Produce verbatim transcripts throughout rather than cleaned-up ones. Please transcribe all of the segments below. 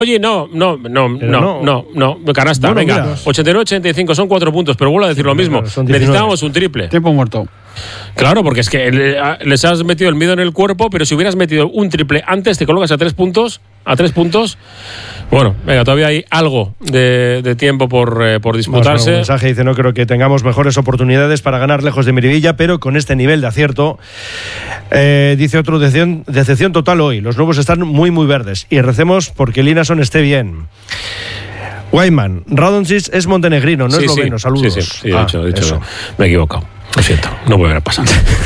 Oye, no, no, no, no, no, no, no, canasta, bueno, venga, mira, ochenta y nueve ochenta y cinco son cuatro puntos, pero vuelvo a decir sí, lo mismo, claro, necesitábamos un triple. Tiempo muerto. Claro, porque es que les has metido el miedo en el cuerpo, pero si hubieras metido un triple antes, te colocas a tres puntos, a tres puntos. Bueno, venga, todavía hay algo de, de tiempo por, eh, por disputarse. Un mensaje dice, no creo que tengamos mejores oportunidades para ganar lejos de Miribilla, pero con este nivel de acierto, eh, dice otro, decepción, decepción total hoy. Los nuevos están muy, muy verdes y recemos porque Linason esté bien. Wyman, Radonjic es montenegrino, no sí, esloveno, sí, saludos. Sí, sí, sí, ah, he dicho, he dicho, me he equivocado. Lo siento, no vuelve a pasar.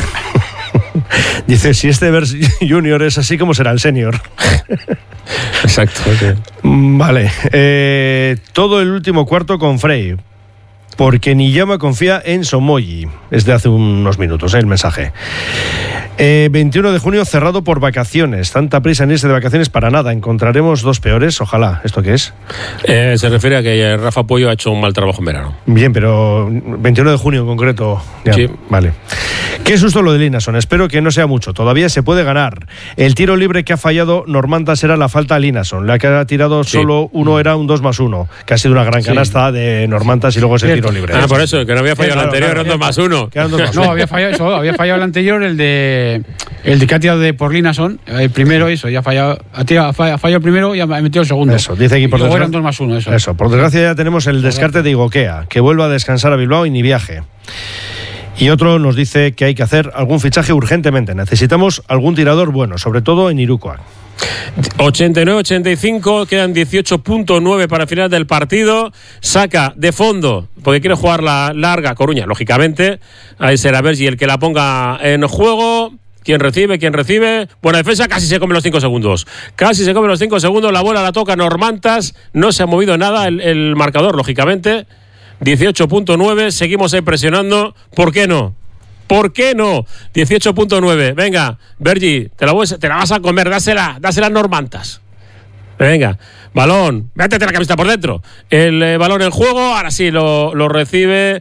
Dice, si este Vers Junior es así, ¿cómo será el senior? Exacto. Okay. Vale. Eh, todo el último cuarto con Frey, porque Niyama confía en Somoyi. Es de hace unos minutos, ¿eh? El mensaje. Eh, veintiuno de junio cerrado por vacaciones. Tanta prisa en irse de vacaciones para nada. Encontraremos dos peores, ojalá. ¿Esto qué es? Eh, se refiere a que Rafa Puello ha hecho un mal trabajo en verano. Bien, pero veintiuno de junio en concreto. Ya, sí. Vale. Qué susto lo de Linason. Espero que no sea mucho. Todavía se puede ganar. El tiro libre que ha fallado Normantas era la falta a Linason. La que ha tirado sí. solo uno era un dos más uno. Que ha sido una gran canasta sí. de Normantas y luego ese Cierto. tiro libre. Ah, por eso, que no había fallado sí, claro, el anterior, claro, era un dos más uno. dos más uno. No, había fallado eso. Había fallado el anterior, el de. El de que ha tirado de por Linason, el primero, eso, ya ha fallado, ha, tirado, ha fallado el primero y ha metido el segundo. Eso, dice aquí por desgracia. Eran dos más uno, eso. Eso, por desgracia ya tenemos el descarte de Igoquea, que vuelva a descansar a Bilbao y ni viaje. Y otro nos dice que hay que hacer algún fichaje urgentemente. Necesitamos algún tirador bueno, sobre todo en Irukoa. ochenta y nueve ochenta y cinco, quedan dieciocho punto nueve para el final del partido. Saca de fondo, porque quiere jugar la larga Coruña, lógicamente. Ahí será Bergi el que la ponga en juego. ¿Quién recibe? ¿Quién recibe? Buena defensa, casi se come los cinco segundos. Casi se come los cinco segundos, la bola la toca Normantas. No se ha movido nada el, el marcador, lógicamente. dieciocho punto nueve, seguimos ahí presionando. ¿Por qué no? ¿Por qué no? dieciocho punto nueve. Venga, Bergi, te la, voy, te la vas a comer, dásela, dásela a Normantas. Venga, balón, métete la camiseta por dentro. El eh, balón en juego, ahora sí lo, lo recibe.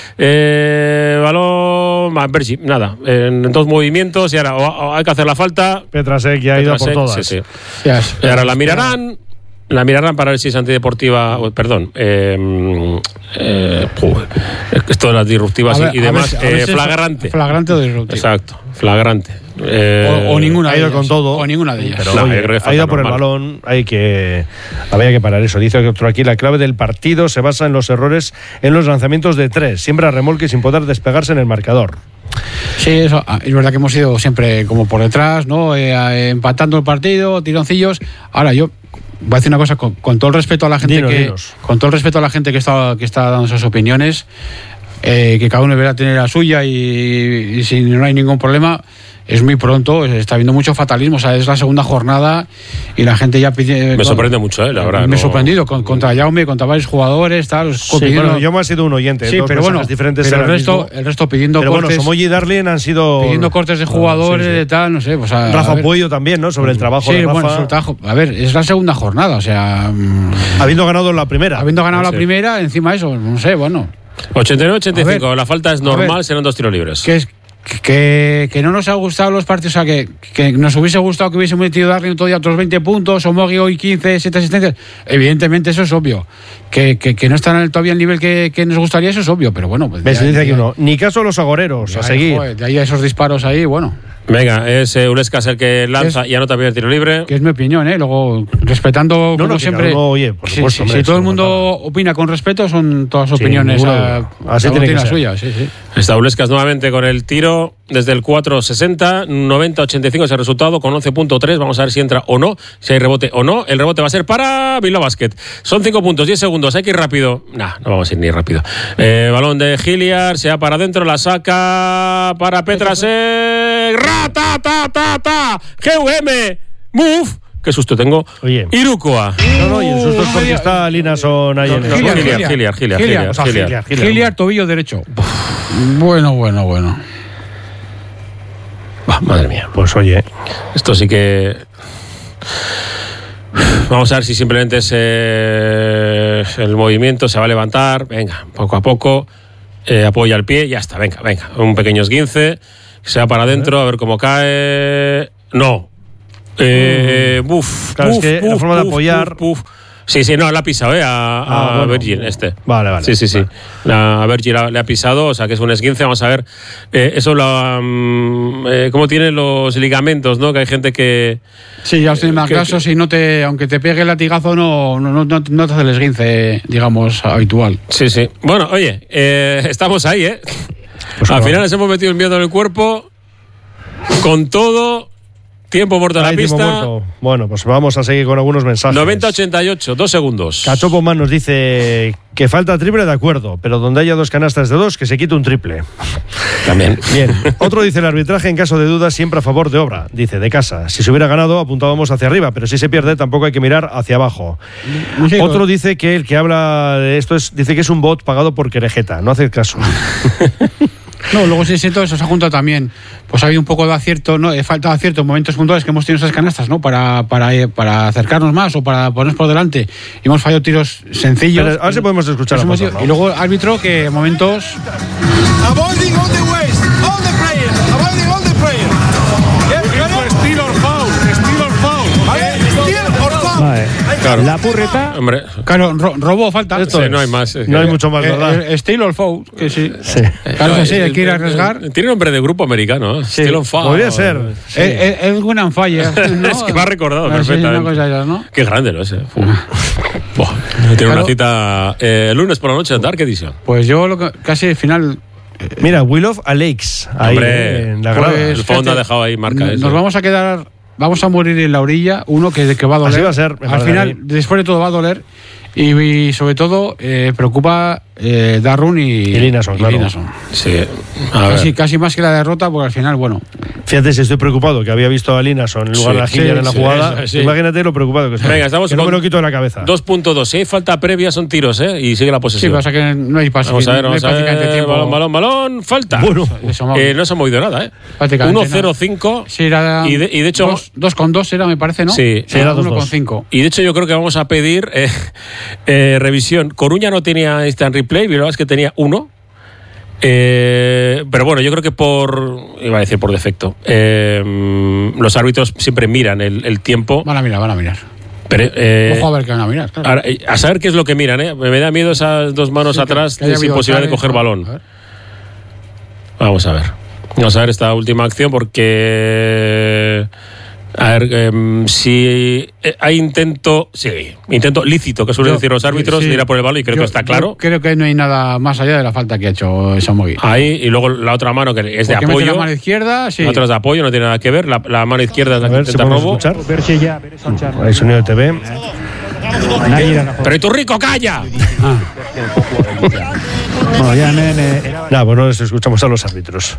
Eh, balón, Bergi, nada, en, en dos movimientos y ahora o, o hay que hacer la falta. Petrasek ya ha ido por todas. Sí, sí. Y ahora la mirarán. La mirarán para ver si es antideportiva, oh, perdón, eh, eh, esto de las disruptivas ver, y, y demás, ver, eh, flagrante. Flagrante o disruptiva. Exacto, flagrante. Eh, o, o ninguna ha de ido ellas. con todo. O ninguna de ellas. Pero no, oye, ha ido por normal. El balón, hay que, había que parar eso. Dice otro aquí, la clave del partido se basa en los errores en los lanzamientos de tres, siempre a remolque sin poder despegarse en el marcador. Sí, eso, es verdad que hemos ido siempre como por detrás, ¿no? Eh, eh, empatando el partido, tironcillos. Ahora yo voy a decir una cosa, con, con todo el respeto a la gente dinos, que dinos. con todo el respeto a la gente que está que está dando esas opiniones, eh, que cada uno deberá tener la suya y, y si no hay ningún problema. Es muy pronto, está habiendo mucho fatalismo, o sea, es la segunda jornada y la gente ya pide... Me con, sorprende mucho, ¿eh? La verdad. Me he no... sorprendido, con, contra Jaume, contra varios jugadores, tal... Sí, pidiendo, bueno, yo me he sido un oyente. Sí, pero bueno, diferentes pero el resto, el resto pidiendo pero cortes... Pero bueno, Somoyi y Darlin han sido... Pidiendo cortes de jugadores, oh, sí, sí. tal, no sé, pues... A, Rafa Puello también, ¿no? Sobre el trabajo sí, de Rafa. Bueno, sobre el trabajo. A ver, es la segunda jornada, o sea... Habiendo ganado la primera. Habiendo ganado no la sé. primera, encima eso, no sé, bueno... ochenta y nueve ochenta y cinco, la falta es normal, ver, serán dos tiros libres. ¿Qué es? Que, que no nos ha gustado los partidos, o sea, que, que nos hubiese gustado que hubiese metido Darlin otro día otros veinte puntos, Omogi hoy quince, siete asistencias. Evidentemente eso es obvio. Que, que, que no están todavía al nivel que, que nos gustaría, eso es obvio, pero bueno. Pues ¿ves? Dice aquí uno, ni caso a los agoreros, a seguir. Joder, de ahí a esos disparos ahí, bueno. Venga, es eh, Ulescas el que lanza es, y anota bien el tiro libre. Que es mi opinión, ¿eh? Luego, respetando, no, como no, siempre. No, oye, por supuesto, si, hombre, si todo el mundo opina con respeto, son todas sí, opiniones. A, así tiene que ser. Suya, sí, sí. Está Ulescas nuevamente con el tiro desde el cuatro sesenta, noventa ochenta y cinco es el resultado con once punto tres. Vamos a ver si entra o no, si hay rebote o no. El rebote va a ser para Bilbao Basket. Son cinco puntos, diez segundos, hay que ir rápido. Nah, no vamos a ir ni rápido. Eh, balón de Hilliard, se va para adentro, la saca para Petrasek. ¡Rata, ta, ta, ta! G U M, move. Qué susto tengo. Oye. Irukoa. No, no, y el susto es porque está Linason ahí no, en el... No, Hilliard, Hilliard, Hilliard, Hilliard, Hilliard, o sea, Hilliard, Hilliard, Hilliard, Hilliard, tobillo derecho. Bueno, bueno, bueno. Bah, madre mía. Pues oye, esto sí que... Vamos a ver si simplemente es eh, el movimiento, se va a levantar. Venga, poco a poco. Eh, apoya el pie, ya está. Venga, venga. Un pequeño esguince. Se va para adentro, a ver cómo cae. No. Eh, buf, Claro, buf, es que buf, la forma de buf, apoyar- buf, buf. Sí, sí, no, la ha pisado, ¿eh? A, Ah, a bueno. Virgil, este. Vale, vale. Sí, sí, sí. La, a Virgil la- le ha pisado, o sea que es un esguince. Vamos a ver. Eh, eso, lo, um, eh, cómo tienen los ligamentos, ¿no? Que hay gente que. Sí, ya os tiene más que- casos y no te, aunque te pegue el latigazo, no, no, no, no, no te hace el esguince, digamos, habitual. Sí, sí. Bueno, oye, eh, estamos ahí, ¿eh? Pues Al claro. final nos hemos metido el miedo en el cuerpo. Con todo. Tiempo muerto en la Ahí, tiempo pista. muerto. Bueno, pues vamos a seguir con algunos mensajes. noventa ochenta y ocho, dos segundos. Cachopo Man nos dice que falta triple, de acuerdo, pero donde haya dos canastas de dos, que se quite un triple. También. Bien. Otro dice el arbitraje en caso de dudas siempre a favor de Obra. Dice, de casa. Si se hubiera ganado apuntábamos hacia arriba, pero si se pierde tampoco hay que mirar hacia abajo. Sí, Otro dice que el que habla de esto es, dice que es un bot pagado por Querejeta. No hace caso. No, luego sí, sí, todo eso se ha juntado también. Pues ha habido un poco de acierto, ¿no? He falta de acierto en momentos puntuales que hemos tenido esas canastas, ¿no? Para, para, eh, para acercarnos más o para ponernos por delante. Y hemos fallado tiros sencillos. Pero, a ver si podemos escuchar Eso la hemos cosa, ido- ¿no? Y luego el árbitro que en momentos. Avoiding all the waste, all the players, avoiding all the players. Yeah, ready? Steal or foul, steal or foul. Vale, steal or foul. Vale. Claro. La purreta. Hombre. Claro, ro- robo falta. Esto Sí, es. no hay más, es No que- hay mucho más, ¿verdad? Eh, eh, Steal or foul, que sí. Sí. Claro que sí, Eh, hay que ir a eh, arriesgar. eh, Tiene nombre de grupo americano, ¿eh? Steel on Fire. Podría ser. Sí. Eh, eh, Es Win and Fire. ¿no? Es que me ha recordado Ah, sí, perfectamente. una cosa de esas, ¿no? Qué grande lo es, eh. Fu. Buah, tiene Claro. una cita eh, el lunes por la noche en Dark Edition. Pues yo lo que, casi al final. Mira, Will of Alex. Ahí, Hombre, eh, en la grada. Pues, el fondo fíjate, ha dejado ahí marca n- eso. Nos vamos a quedar. Vamos a morir en la orilla. Uno que, que va a doler. Así va a ser, me Al parece a final, mí. después de todo, va a doler. Y, y sobre todo, eh, preocupa eh, Darrun y, Y Linason, claro. Linason. Sí. A ver. Casi, casi más que la derrota, porque al final, bueno. Fíjate si estoy preocupado, que había visto a Linason en lugar Sí, de a Hilliard sí, en la sí, jugada. eso, sí. Imagínate lo preocupado que estoy. Venga, estamos que no con me lo quito de la cabeza. dos punto dos. Si hay falta previa, son tiros, ¿eh? Y sigue la Sí, posesión. pasa que no hay pase. Vamos a ver, no hay vamos a prácticamente ver. tiempo. Balón, balón, balón. Falta. Bueno. De Somalia. Eh, no se ha movido nada, ¿eh? Prácticamente uno cero cinco. Sí, era, Y de- y de hecho- Dos, dos con dos era, me parece, ¿no? Sí. Sí, era dos, uno dos. con cinco. Y de hecho yo creo que vamos a pedir eh, eh, revisión. Coruña no tenía instant replay, Bilbao es que tenía uno. Eh, pero bueno, yo creo que por, iba a decir por defecto, eh, los árbitros siempre miran el, el tiempo. Van a mirar, van a mirar. Pero, eh, Ojo a ver qué van a mirar. Claro. ahora, eh, a saber qué es lo que miran, ¿eh? Me da miedo esas dos manos Sí, que- atrás que haya sin habido posibilidad de tackles, coger ¿no? balón. A ver. Vamos a ver. Vamos a ver esta última acción porque. A ver, em, si eh, hay intento. Sí, intento lícito, que suelen Yo- decir los árbitros, sí. de ir a por el balón y creo Yo- que está yo claro. Creo que no hay nada más allá de la falta que ha hecho Samogi. Ahí, y luego la otra mano que es de Porque mete apoyo. la mano izquierda, sí. La otra es de apoyo, no tiene nada que ver. La, la mano izquierda es la A que ver si intenta podemos robo. escuchar. Verse ya, ver esa charla. Hay sonido de T V. Pero ¿y tú rico, calla? Ah, Bueno, ya, nene, era- Nada, pues no les escuchamos a los árbitros.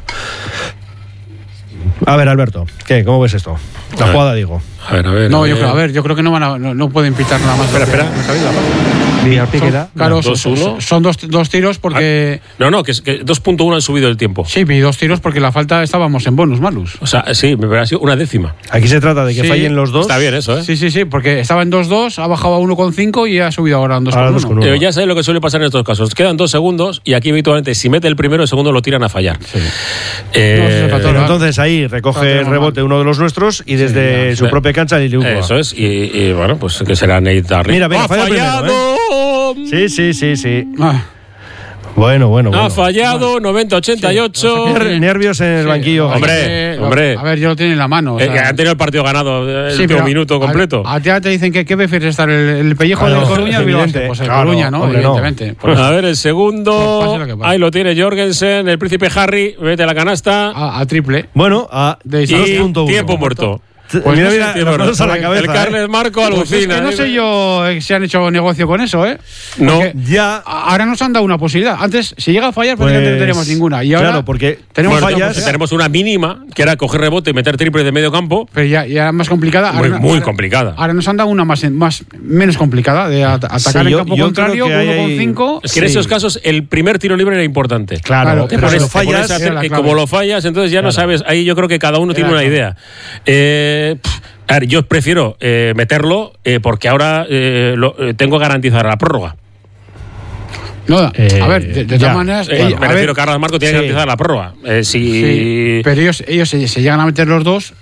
A ver, Alberto, ¿qué? ¿Cómo ves esto? La ver. jugada, digo. A ver, a ver. no, a yo ver. creo, a ver, yo creo que no van a, no, no pueden pitar nada más. Espera, espera. Villarpi queda. Claro, Dos, son, uno. son- son dos, dos tiros porque. No, no, que, es- que dos punto uno han subido el tiempo. Sí, y dos tiros porque la falta estábamos en bonus, malus. O sea, sí, me parece una décima. Aquí se trata de que Sí, fallen los dos. Está bien eso, ¿eh? Sí, sí, sí, porque estaba en dos dos, ha bajado a uno con cinco y ha subido ahora a dos Ahora con dos uno. con uno. Pero ya sabes lo que suele pasar en estos casos. Quedan dos segundos y aquí habitualmente si mete el primero, el segundo lo tiran a fallar. Sí. Eh, No, eso es para todo. Pero entonces ahí recoge Claro, el rebote uno de los nuestros y desde ya, su sí. propia cancha le Eso es, y, y, bueno, pues que será Nate Darling. Mira, venga, ¡Ha falla primero, fallado! Sí, sí, sí, sí. Ah, Bueno, bueno, bueno. Ha fallado, noventa ochenta y ocho. Ner- Nervios en el sí, banquillo. lo que Hombre, pasa es que lo- hombre. A ver, yo lo tiene en la mano. o Eh, sea, que han tenido el partido ganado el sí, último pero minuto a- completo. A, ti te dicen que qué prefieres estar el, el pellejo Claro, de Coruña o el Bilbao? evidente, Pues el claro, Coruña, ¿no? hombre, no. Evidentemente. Por eso. A ver, el Pues segundo. pase lo que pase. Ahí lo tiene Jorgensen, el príncipe Harry. Mete la canasta. A, a triple. Bueno, a De y dos punto uno. tiempo muerto. Pues Pues mira, no sé, mira, tío, las bueno, manos a la el cabeza. ¿eh? Carles Marco Pues es alucina. que no ¿eh? sé yo eh, si han hecho negocio con eso, ¿eh? No. Porque Ya. a- ahora nos han dado una posibilidad. Antes, si llega a fallar, Pues, prácticamente no tenemos ninguna. Y ahora claro, porque tenemos Bueno, una fallas. pues posibilidad, tenemos una mínima, que era coger rebote y meter triple de medio campo. pero ya, ya más complicada. Muy, Ahora- muy ahora- complicada. Ahora nos han dado una más, más menos complicada de at- atacar Sí, en yo- campo yo contrario, creo que uno hay- con cinco. Es que en Sí. esos casos el primer tiro libre era importante. Claro, Claro, Te pero pones- si lo te pones fallas. a hacer- era la y clave. como lo fallas, entonces ya no Claro. sabes. Ahí yo creo que cada uno tiene Era una la idea. Eh, pff, a ver, yo prefiero eh, meterlo eh, porque ahora eh, lo- eh, tengo que garantizar la prórroga. No, Eh, a ver, de, de ya. todas maneras. Eh, ellos- me a refiero ver, que Carlos Marco tiene sí. que garantizar la prórroga. Eh, si, sí, pero ellos, ellos se, se llegan a meter los dos.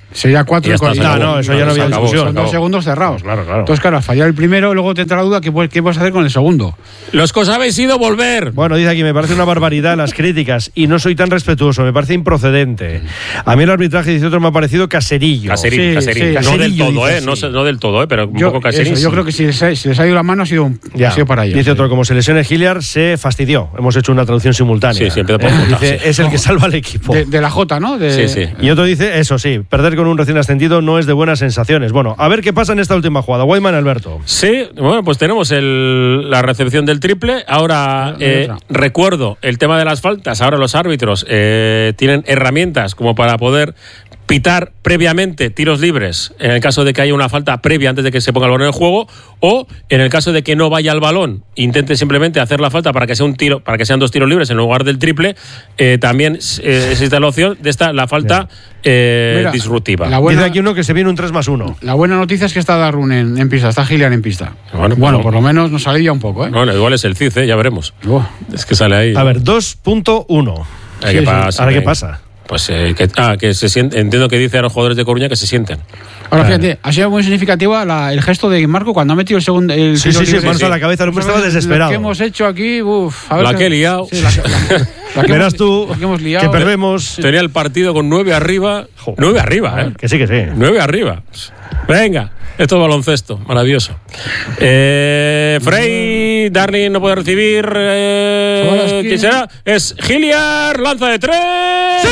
sería cuatro Ya está, y se No, acabó. no, eso ya no había Se acabó, discusión. se Son dos acabó. segundos cerrados. Claro, claro. Entonces, claro, al fallar el primero, luego te entra la duda, ¿qué, pu- qué puedes hacer con el segundo? Los que os habéis ido, volver. Bueno, dice aquí, me parece una barbaridad las críticas y no soy tan respetuoso, me parece improcedente. A mí el arbitraje, dice otro, me ha parecido caserillo. Caserín, Sí, caserín. sí. No Caserillo, del todo, dice ¿eh? No, así. se- no del todo, ¿eh? Pero un Yo, poco caserín. eso, yo sí. creo que si les, ha- si les ha ido la mano ha sido, un- Ya. ha sido para ellos. Dice otro, como se lesione Hilliard, se fastidió. Hemos hecho una traducción simultánea. Sí, sí, empieza por Eh, J, dice, sí. es el que salva al equipo. De, de la J, ¿no? De- Sí, sí. Y otro dice, eso sí, perder con un recién ascendido no es de buenas sensaciones. Bueno, a ver qué pasa en esta última jugada. Wyman, Alberto. Sí, bueno, pues tenemos el- la recepción del triple. Ahora, eh, otra. recuerdo el tema de las faltas. Ahora los árbitros eh, tienen herramientas como para poder pitar previamente tiros libres en el caso de que haya una falta previa antes de que se ponga el balón en juego, o en el caso de que no vaya al balón, intente simplemente hacer la falta para que sea un tiro, para que sean dos tiros libres en lugar del triple. eh, también eh, existe la opción de esta la falta eh, Mira, disruptiva. la buena- Dice aquí uno que se viene un tres más uno. La buena noticia es que está Darun en, en pista, está Gillian en pista. Bueno, Bueno, pues- por lo menos nos alivia un poco, ¿eh? Bueno, igual es el C I C, ¿eh? Ya veremos. Buah. Es que sale ahí. A ver, dos punto uno. Ay, Sí, ¿qué sí. pasa? Ahora, ¿qué Ay. pasa? Pues eh, que, ah, que se siente, entiendo que dice a los jugadores de Coruña que se sienten. Ahora fíjate, ha sido muy significativa la- el gesto de Marco cuando ha metido el segundo. El Sí, tiro sí, sí, libre. manos a la cabeza, el hombre estaba ¿Sabes? desesperado. Lo que hemos hecho aquí, uff. a ver La qué- que he liado. sí, la, que- la- la que Verás hemos- tú la que hemos que liado. perdemos. Tenía el partido con nueve arriba. Jo. Nueve arriba, ¿eh? Que sí, que sí. Nueve arriba. Venga, esto es baloncesto, maravilloso. Eh, Frey, Darling no puede recibir. Eh, Sobarovsky. ¿Quién será? Es Hilliard, lanza de tres. ¡Sí!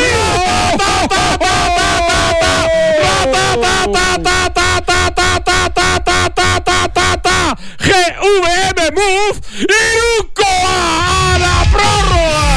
G V M Move y un coa a la prórroga.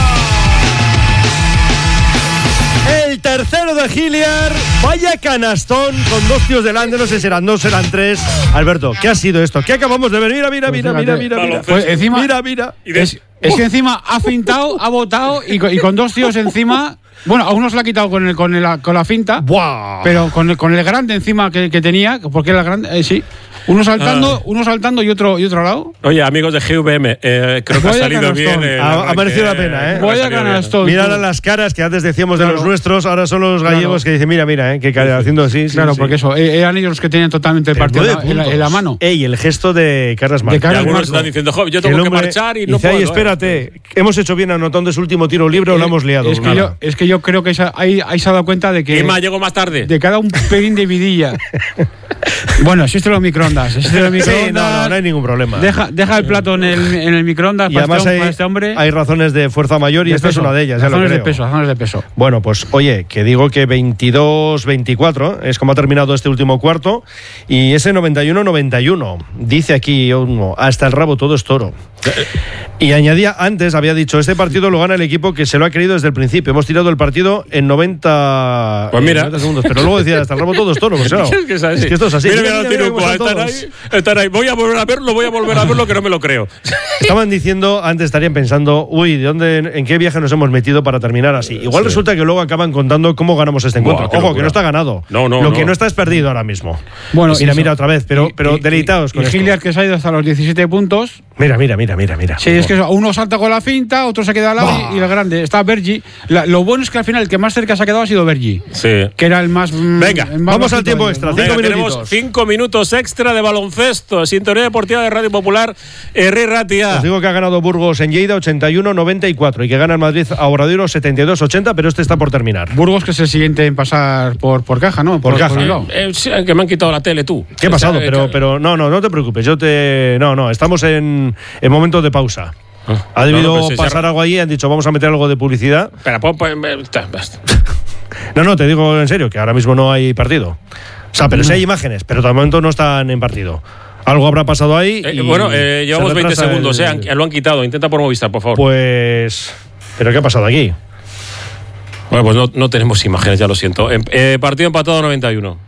El tercero de Hilliard, vaya canastón con dos tíos delante, no sé si eran dos, eran tres. Alberto, ¿qué ha sido esto? ¿Qué acabamos de ver? Mira, mira, Pues mira, mira, fíjate. mira, mira. Baloncesto. Pues encima- Mira, mira. Y de- Es, es que encima ha fintado, ha botado y, con- y con dos tíos encima. Bueno, a uno se la ha quitado con, el, con, el- con la finta. ¡Buah! Pero con el, con el grande encima que, que tenía, porque era el grande, eh, sí. Uno saltando, Ah. uno saltando y otro y otro lado. Oye, amigos de G V M, eh, creo que ha Vaya salido canastón. bien. el Ha- ha arranque, merecido la pena, ¿eh? creo que ha Vaya salido bien. canastón. Mirar a las caras que antes decíamos de Claro. los nuestros, ahora son los gallegos Claro. que dicen, mira, mira, eh, que ca- haciendo así. sí, Claro, sí. porque eso, eh, eran ellos los que tenían totalmente el Pero partido en nueve la, en la- en la puntos. mano. Ey, el gesto de Carlos De Marco. Y Carlos algunos Marco. están diciendo, "Jo, yo Que el tengo que hombre marchar y no dice, puedo. "Ay, ¿eh". espérate, hemos hecho bien anotando ese último tiro libre o lo Eh, hemos liado. Es que, Nada. yo, es que yo creo que esa- ahí, ahí se ha dado cuenta de que. Irma, llego más tarde. De cada un pelín de vidilla. Bueno, existen los microondas. Existen los microondas. Sí, no, no, no hay ningún problema. Deja, deja el plato en el, en el microondas y para, además este, hay, para este hombre. hay razones de fuerza mayor y de esta peso. es una de ellas. ya lo Razones de creo. peso, razones de peso. Bueno, pues oye, que digo que veintidós veinticuatro es como ha terminado este último cuarto y ese noventa y uno noventa y uno. Dice aquí uno, hasta el rabo todo es toro. Y añadía antes, había dicho, este partido lo gana el equipo que se lo ha creído desde el principio. Hemos tirado el partido en noventa, Pues mira. en noventa segundos, pero luego decía, hasta el rabo todo es toro. Pues claro, Es que es así. es que esto es así. Mira, Mira, mira, mira, los mira cómo Tirucua, están están todos. ahí, están ahí. Voy a volver a verlo, voy a volver a verlo, que no me lo creo. Estaban diciendo, antes estarían pensando, uy, ¿de dónde, en qué viaje nos hemos metido para terminar así? Igual Sí. resulta que luego acaban contando cómo ganamos este Buah, encuentro. qué Ojo, locura. que no está ganado. No, no, Lo no. que no está es perdido ahora mismo. Bueno, mira, eso. mira otra vez, pero, Y- pero y- deleitaos y- con y esto. Hilliard que se ha ido hasta los diecisiete puntos. Mira, mira, mira, mira, mira. Sí, es que eso, uno salta con la finta, otro se queda al lado y, y el grande. Está Bergi. La- lo bueno es que al final el que más cerca se ha quedado ha sido Bergi. Sí. Que era el más. mm, Venga, el más vamos al bajito tiempo de ellos, extra, ¿no? cinco Venga, minutitos. tenemos cinco minutos extra de baloncesto. Sintonía deportiva de Radio Popular, Herri Ratia. Os digo que ha ganado Burgos en Lleida ochenta y uno noventa y cuatro y que gana el Madrid a Obradoiro setenta y dos ochenta, pero este está por terminar. Burgos, que es el siguiente en pasar por, por caja, ¿no? Por caja. Bilbao. Eh, sí, que me han quitado la tele, tú. ¿Qué ha pasado? O sea, Pero, que- pero no, no, no te preocupes. Yo te. No, no, estamos en, en momento de pausa. Ah, Ha debido no, no, pues sí, pasar se- algo ahí y han dicho, vamos a meter algo de publicidad. Espera, pon, pon, eh, está, basta. No, no, te digo en serio, que ahora mismo no hay partido. O sea, pero sí hay imágenes, pero de momento no están en partido. Algo habrá pasado ahí. Eh, y bueno, eh, se llevamos veinte retrasa segundos, el- eh, han- lo han quitado. Intenta por Movistar, por favor. Pues. ¿Pero qué ha pasado aquí? Bueno, pues no, no tenemos imágenes, ya lo siento. Em- eh, partido empatado noventa y uno.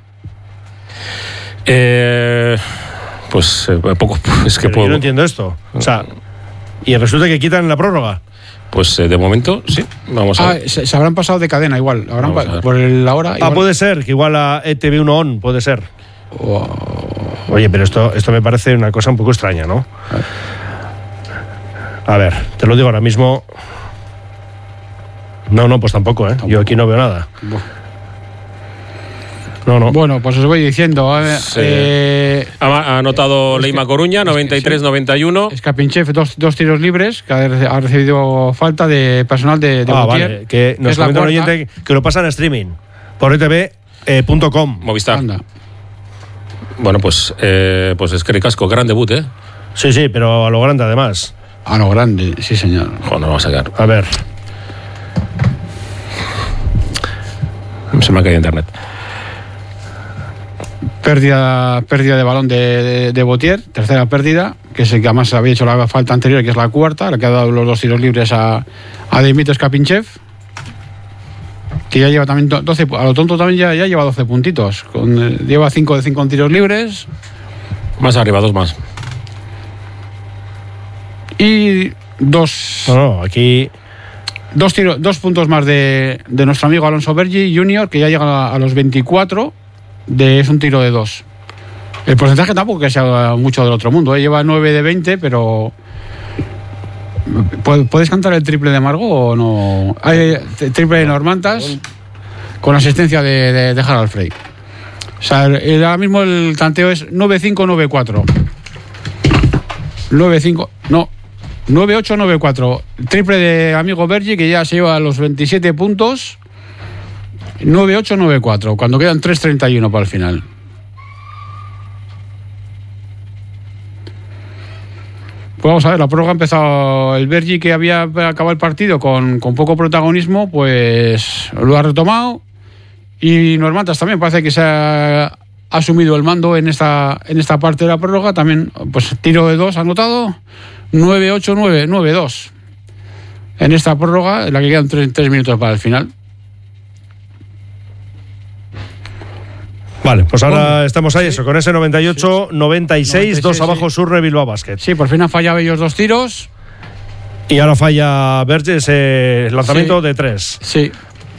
Eh, pues eh, poco. Es que Pero puedo. yo no entiendo esto. O sea, y resulta que quitan la prórroga. Pues eh, de momento, sí. Vamos a Ah, ver. se, se habrán pasado de cadena igual. Habrán Vamos a pa- ver. por el- la hora. Ah, igual. puede ser, que igual a E T V uno on, puede ser. Oye, pero esto, esto me parece una cosa un poco extraña, ¿no? A ver, te lo digo ahora mismo. No, no, pues tampoco, ¿eh? Yo aquí no veo nada. No, no. Bueno, pues os voy diciendo. A ver, Sí. eh, Ha, ha anotado Leima Coruña, noventa y tres noventa y uno. Skapinchev, dos, dos tiros libres, que ha, ha recibido falta de personal de, de Ah, Gautier, vale. Que nos es la comenta un cuarta. oyente que lo pasan a streaming por e t v punto com. Movistar. Anda. Bueno, pues, eh, pues es que ricasco, gran debut, ¿eh? Sí, sí, pero a lo grande además. A lo grande, sí, señor. Joder, no lo vamos a sacar. A ver. Se me ha caído internet. Pérdida, pérdida de balón de, de, de Gautier, tercera pérdida, que es el que además había hecho la falta anterior, que es la cuarta, la que ha dado los dos tiros libres a, a Dmitry Skapinchev, que ya lleva también doce, a lo tonto también ya, ya lleva doce puntitos, con, eh, lleva cinco de cinco en tiros libres. Más arriba, dos más. Y dos, No, no, aquí. dos, tiro, dos puntos más de, de nuestro amigo Alonso Bergi junior, que ya llega a, a los veinticuatro, de, es un tiro de dos. El porcentaje tampoco que sea mucho del otro mundo, ¿eh? Lleva nueve de veinte, pero... ¿Puedes cantar el triple de Margot o no? Hay triple de Normantas con asistencia de, de, de Harald Frey. O sea, el, ahora mismo el tanteo es nueve cinco nueve cuatro. nueve cinco, no, nueve ocho nueve cuatro. Triple de amigo Bergi, que ya se lleva los veintisiete puntos. nueve ocho nueve cuatro, cuando quedan tres treinta y uno para el final. Pues vamos a ver, la prórroga ha empezado. El Bergi, que había acabado el partido con, con poco protagonismo, pues lo ha retomado. Y Normantas también parece que se ha asumido el mando en esta, en esta parte de la prórroga. También, pues tiro de dos anotado. nueve ocho nueve dos. En esta prórroga, en la que quedan tres minutos para el final. Vale, pues ahora estamos ahí, eso, con ese noventa y ocho noventa y seis, dos abajo, sí. Surre Bilbao Basket. Sí, por fin han fallado ellos dos tiros. Y ahora falla Berge ese lanzamiento Sí. de tres. Sí.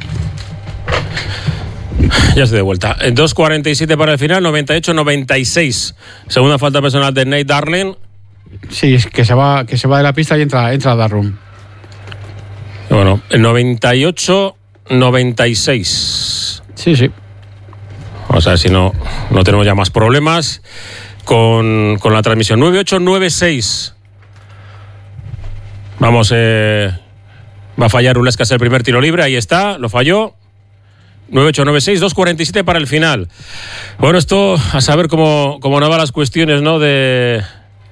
Ya estoy de vuelta. dos cuarenta y siete para el final, noventa y ocho noventa y seis. Segunda falta personal de Nate Darling. Sí, es que se va, que se va de la pista y entra, entra a Darrum. Bueno, noventa y ocho noventa y seis. Sí, sí. Vamos a ver si no, no tenemos ya más problemas con, con la transmisión. nueve ocho nueve seis. Vamos, eh, va a fallar Ulescas el primer tiro libre. Ahí está, lo falló. nueve ocho nueve seis, dos cuarenta y siete para el final. Bueno, esto a saber cómo, cómo no van las cuestiones, ¿no? De...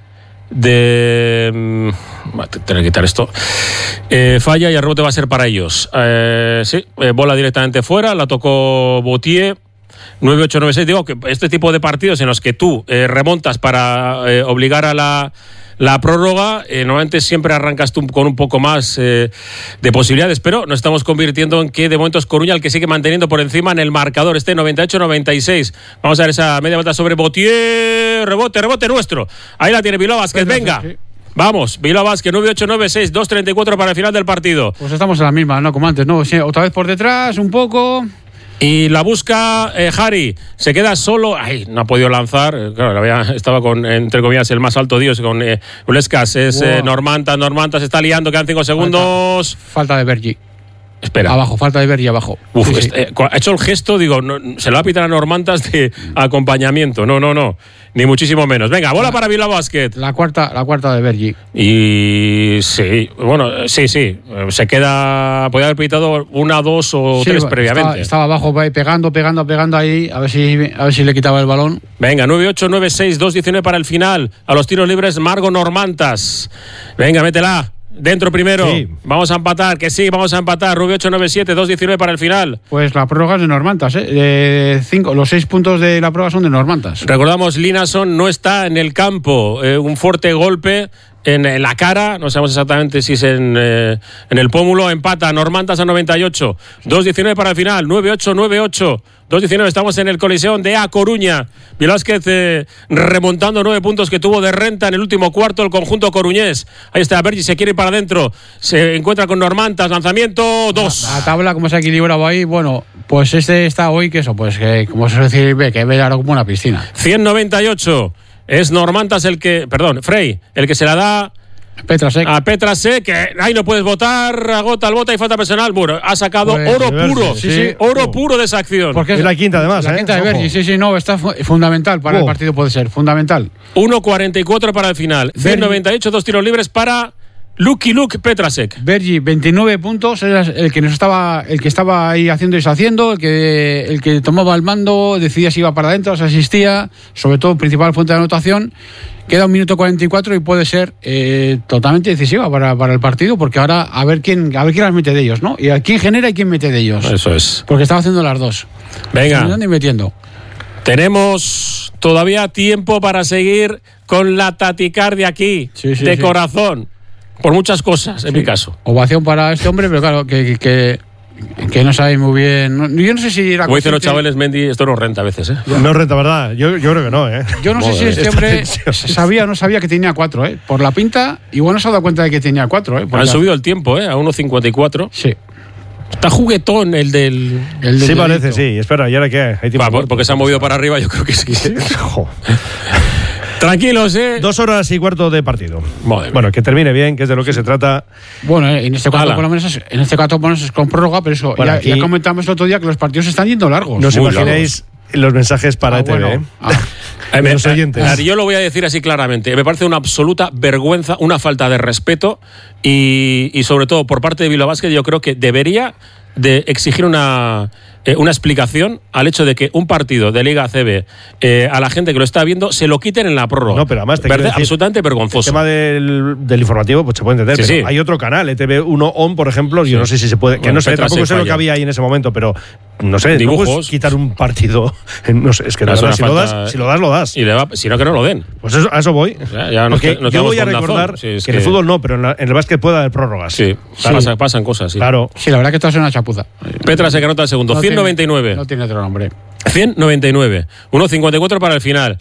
de mm, voy a tener que quitar esto. Eh, falla y el rebote va a ser para ellos. Eh, sí, eh, bola directamente fuera, la tocó Gautier. nueve ocho nueve seis, digo que este tipo de partidos en los que tú eh, remontas para eh, obligar a la, la prórroga, eh, normalmente siempre arrancas tú con un poco más eh, de posibilidades, pero nos estamos convirtiendo en que de momento es Coruña el que sigue manteniendo por encima en el marcador, este noventa y ocho noventa y seis. Vamos a ver esa media vuelta sobre Gautier, rebote, rebote nuestro. Ahí la tiene Bilbao Basket, venga. Vamos, Bilbao Basket, nueve ocho nueve seis, dos treinta y cuatro para el final del partido. Pues estamos en la misma, no como antes, ¿no? Sí, otra vez por detrás, un poco. Y la busca eh, Harry, se queda solo, ay, no ha podido lanzar, claro, había, estaba con, entre comillas, el más alto Dios, con eh, Ulescas, es eh, Normantas, Normantas, se está liando, quedan cinco segundos. Falta, falta de Bergi. Espera. Abajo, falta de Bergi abajo. Uf, Sí, este, sí. eh, ha hecho el gesto, digo, no, se lo va a pitar a Normantas de acompañamiento, no, no, no, ni muchísimo menos. Venga, bola para Bilbao Basket. La cuarta, la cuarta de Bergi. Y sí, bueno, sí, sí, se queda, podía haber pitado una, dos o Sí, tres estaba, previamente. estaba abajo, va ahí pegando, pegando, pegando ahí, a ver si, a ver si le quitaba el balón. Venga, nueve ocho nueve seis, dos diecinueve para el final. A los tiros libres, Margo Normantas. Venga, métela. Dentro primero. Sí. Vamos a empatar, que sí, vamos a empatar. Rubio ocho nueve siete, dos diecinueve para el final. Pues la prórroga es de Normantas, ¿eh? De cinco, los seis puntos de la prueba son de Normantas. Recordamos, Linason no está en el campo. Eh, un fuerte golpe en, en la cara. No sabemos exactamente si es en, eh, en el pómulo. Empata Normantas a noventa y ocho. dos diecinueve para el final. nueve ocho nueve ocho. dos diecinueve, estamos en el Coliseum de A Coruña. Velázquez eh, remontando nueve puntos que tuvo de renta en el último cuarto el conjunto coruñés. Ahí está Bergi, se quiere ir para adentro. Se encuentra con Normantas, lanzamiento, dos. La tabla, como se ha equilibrado ahí, bueno, pues este está hoy, que eso, pues que, como se suele decir, ve, que ve ahora como una piscina. ciento noventa y ocho. Es Normantas el que, perdón, Frey, el que se la da Petrasek. A Petrasek, que ahí no puedes votar, agota el voto y falta personal. Bueno, ha sacado Pues, oro puro. sí, sí. Oro Oh. puro de esa acción. Porque Es la quinta, además, La ¿eh? quinta de Ojo. Bergi, sí, sí, no, está fu- fundamental para Oh. el partido, puede ser, fundamental. uno cuarenta y cuatro para el final. ciento noventa y ocho, dos tiros libres para Lucky Luke Petrasek. Bergi, veintinueve puntos, era el que nos estaba, el que estaba ahí haciendo y deshaciendo, el que, el que tomaba el mando, decidía si iba para adentro, se asistía, sobre todo principal fuente de anotación. Queda un minuto cuarenta y cuatro y puede ser eh, totalmente decisiva para, para el partido, porque ahora a ver quién, a ver quién las mete de ellos, ¿no? Y a quién genera y quién mete de ellos. Eso es. Porque estaba haciendo las dos. Venga. Generando y metiendo. Tenemos todavía tiempo para seguir con la taticardia aquí, Sí, sí, de sí. corazón. Por muchas cosas, en mi caso. Ovación para este hombre, pero claro, que, que, que no sabe muy bien. no- yo no sé si era Como dicen los consciente- chavales, Mendy, esto no renta a veces, ¿eh? No renta, ¿verdad? Yo, yo creo que no, ¿eh? Yo no sé si Joder, este esta hombre tensión. sabía o no sabía que tenía cuatro, ¿eh? Por la pinta, igual no se ha dado cuenta de que tenía cuatro, ¿eh? Porque- Han subido el tiempo, ¿eh? A uno cincuenta y cuatro. Sí. Está juguetón el del... El del Sí parece, dedito. sí. Espera, ¿y ahora qué? Hay tiempo Va, muerto. porque se ha movido para arriba, yo creo que sí. Jo. Tranquilos, ¿eh? Dos horas y cuarto de partido. Madre Bueno, que termine bien, que es de lo que se trata. Bueno, eh, en este caso Ala. por lo menos es, en este caso por lo menos es con prórroga, pero eso Bueno, ya, aquí- ya comentamos el otro día que los partidos se están yendo largos. No os Muy imagináis los mensajes para Ah, E T V, bueno. ¿eh? Ah. Eh, me- los oyentes. a ver, yo lo voy a decir así claramente. Me parece una absoluta vergüenza, una falta de respeto y, y sobre todo por parte de Bilbao Basket yo creo que debería de exigir una, eh, una explicación al hecho de que un partido de Liga A C B eh, a la gente que lo está viendo se lo quiten en la prórroga. No, pero además te Verde- quiero decir, absolutamente El vergonzoso. tema del, del informativo, pues se puede entender. Sí, pero sí. hay otro canal, E T V uno On, por ejemplo. Yo no sé si se puede. Que Bueno, no sé, Petra tampoco se sé lo que falla. había ahí en ese momento, pero no sé, no Dibujos. puedes quitar un partido. No sé, es que de Es verdad, una si lo, falta- das, si lo das, lo das. Y le va- si no, que no lo den. Pues eso, a eso voy. Ya- ya nos Porque que- nos yo quedamos voy a con Dazón. recordar Sí, es que en el que- fútbol no, pero en, la- en el básquet puede haber prórrogas. Sí, pasa- pasan cosas. Sí. Claro. Sí, la verdad que esto es una chapuza. Petra se anota el segundo. No ciento noventa y nueve. tiene- No tiene otro nombre. ciento noventa y nueve. uno cincuenta y cuatro para el final.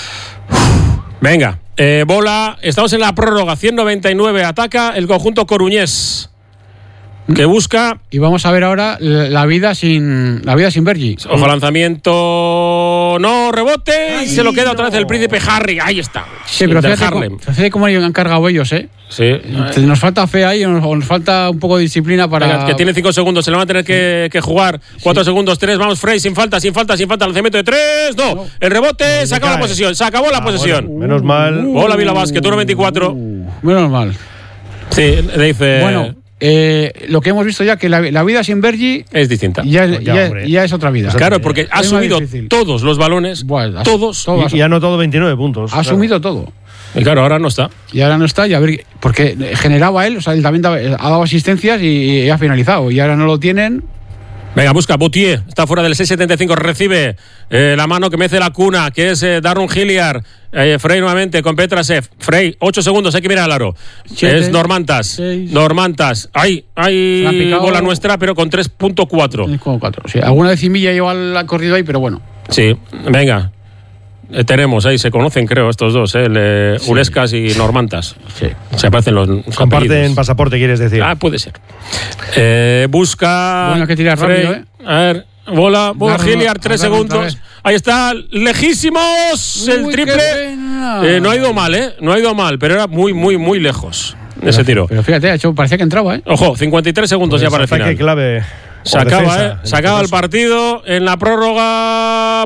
Venga, eh, bola. Estamos en la prórroga. ciento noventa y nueve. Ataca el conjunto coruñés. Que busca. Y vamos a ver ahora la vida sin la vida sin Bergi. Ojo, lanzamiento. No, rebote. Y se lo queda otra vez el príncipe Harry. Ahí está. Sí, pero El del fíjate, Harlem. cómo, fíjate cómo han cargado ellos, ¿eh? Sí. Nos falta fe ahí, o nos, o nos falta un poco de disciplina para. Venga, que tiene cinco segundos, se le van a tener que, que jugar. cuatro segundos, tres, vamos, Frey, sin falta, sin falta, sin falta, lanzamiento de tres, no. El rebote, se acabó la cae. posesión, se acabó la posesión. Bueno, menos mal. Hola, Vila Basket, uno veinticuatro. Menos mal. Sí, le dice. Bueno, eh, lo que hemos visto ya que la, la vida sin Bergi es distinta. ya, Ya, ya- hombre. ya es otra vida. Claro, porque ha Es más subido difícil. todos los balones, Bueno, ha- todos. todo. Y, y ha anotado veintinueve puntos. Ha asumido todo. Y claro, ahora no está. Y ahora no está, y a ver, porque generaba él, o sea, él también daba- ha dado asistencias y, y ha finalizado. Y ahora no lo tienen. Venga, busca, Boutier, está fuera del seis setenta y cinco, recibe eh, la mano que mece la cuna, que es eh, Darren Hilliard. Eh, Frey nuevamente con Petrasev. Frey, ocho segundos, hay que mirar al aro. Siete, es Normantas. seis. Normantas. Ay, Se la han hay picado. bola nuestra, pero con tres punto cuatro. Es como cuatro. Sí, alguna decimilla igual ha corrido ahí, pero bueno. Sí, venga. Eh, tenemos ahí, se conocen creo estos dos, eh, el, eh, Ulescas y Normantas. Sí. Se parecen los, los Comparten apellidos. pasaporte, quieres decir. Ah, puede ser. Eh, busca. Bueno, hay que tirar Frey. rápido, ¿eh? A ver, bola, bola, Darlo- Hilliard, tres darlo otra segundos. vez. Ahí está, lejísimos, el Uy, triple. qué pena. Eh, no ha ido mal, ¿eh? No ha ido mal, pero era muy, muy, muy lejos ese tiro. Pero fíjate, ha hecho, parecía que entraba, ¿eh? Ojo, cincuenta y tres segundos ya para el Pues ataque final. clave. Se o acaba, defensa, ¿eh? en Se acaba este el caso. partido en la prórroga.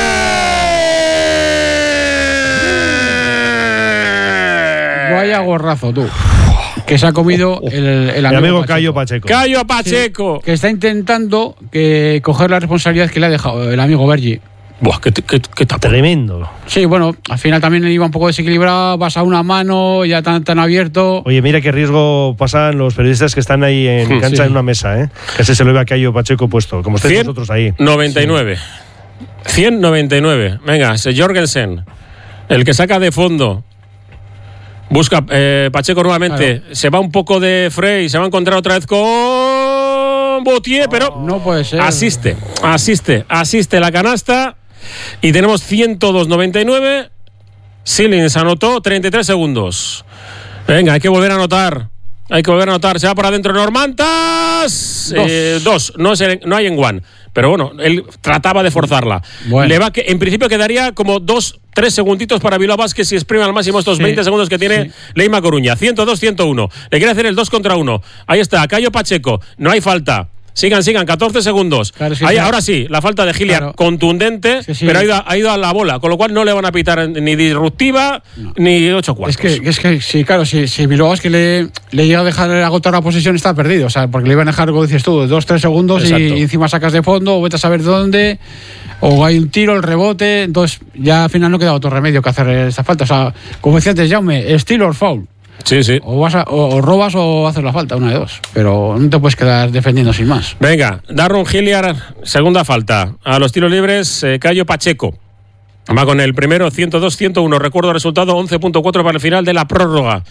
¡Boutier! Vaya gorrazo, tú. Que se ha comido el, el El amigo Cayo Pacheco. Cayo Pacheco. Que está intentando que coger la responsabilidad que le ha dejado el amigo Bergi. Buah, qué, qué, qué tapón. Tremendo. Sí, bueno, al final también iba un poco desequilibrado, vas a una mano, ya tan, tan abierto. Oye, mira qué riesgo pasan los periodistas que están ahí en Hmm, cancha sí. en una mesa, ¿eh? Casi se lo ve a Cayo Pacheco puesto, como estáis cien vosotros ahí. noventa y nueve. ciento noventa y nueve. Venga, ese Jorgensen. El que saca de fondo. Busca eh, Pacheco nuevamente. Se va un poco de Frey. Se va a encontrar otra vez con Boutier, pero No puede ser. asiste, asiste, asiste la canasta. Y tenemos ciento dos noventa y nueve. Silins anotó treinta y tres segundos. Venga, hay que volver a anotar. Hay que volver a anotar. Se va por adentro Normantas. Dos. Eh, dos. No, es en, no hay en One. Pero bueno, él trataba de forzarla. Bueno. Le va que, en principio quedaría como dos, tres segunditos para Bilbao Basket si exprime al máximo estos sí. veinte segundos que tiene sí. Leima Coruña. ciento dos ciento uno. Le quiere hacer el dos contra uno. Ahí está, Cayo Pacheco. No hay falta. Sigan, sigan, catorce segundos. Claro, sí, Ahí, claro. Ahora sí, la falta de Hilliard claro. contundente, sí, sí. pero ha ido, ha ido a la bola, con lo cual no le van a pitar ni disruptiva no. ni ocho cuartos. Es que, es que sí, claro, si, si Bilbao es que le, le llega a dejar agotar la posesión, está perdido. O sea, porque le iban a dejar, como dices tú, dos, tres segundos y, y encima sacas de fondo, o vete a saber dónde, o hay un tiro, el rebote. Entonces, ya al final no queda otro remedio que hacer esta falta. O sea, como decía antes, Jaume, steal or foul. Sí, sí. O, vas a, o, o robas o haces la falta, una de dos. Pero no te puedes quedar defendiendo sin más. Venga, Darron Hilliard, segunda falta. A los tiros libres, eh, Cayo Pacheco. Va con el primero, ciento dos ciento uno. Recuerdo el resultado, once punto cuatro para el final de la prórroga.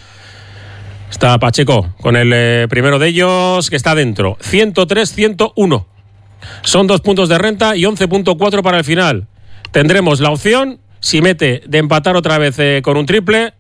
Está Pacheco con el eh, primero de ellos, que está dentro. ciento tres ciento uno. Son dos puntos de renta y once punto cuatro para el final. Tendremos la opción, si mete, de empatar otra vez eh, con un triple.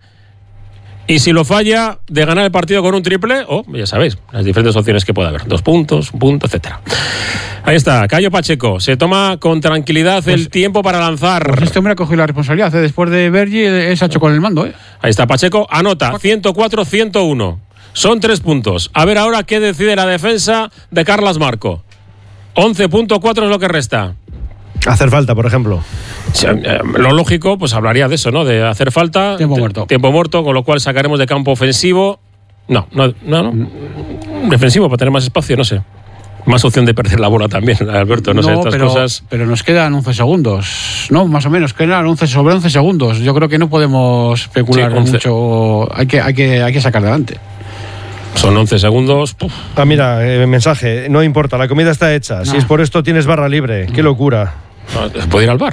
Y si lo falla, de ganar el partido con un triple, o, oh, ya sabéis, las diferentes opciones que puede haber. Dos puntos, un punto, etcétera. Ahí está, Cayo Pacheco. Se toma con tranquilidad pues, el tiempo para lanzar. Pues este hombre ha cogido la responsabilidad. ¿eh? Después de Bergi, es hecho con el mando. ¿eh? Ahí está, Pacheco. Anota, ciento cuatro ciento uno. Son tres puntos. A ver ahora qué decide la defensa de Carlas Marco. once punto cuatro es lo que resta. Hacer falta, por ejemplo. Sí, eh, lo lógico, pues hablaría de eso, ¿no? De hacer falta. Tiempo muerto. Tiempo muerto, con lo cual sacaremos de campo ofensivo. No, no, no, no. Defensivo para tener más espacio, no sé. Más opción de perder la bola también, Alberto, no, no sé, estas pero, cosas. Pero nos quedan once segundos, ¿no? Más o menos, quedan once sobre once segundos. Yo creo que no podemos especular sí, mucho. Hay que, hay, que, hay que sacar adelante. Son once segundos. Puf. Ah, mira, eh, mensaje. No importa, la comida está hecha. No. Si es por esto, tienes barra libre. Qué locura. No, ¿puedo ir al bar?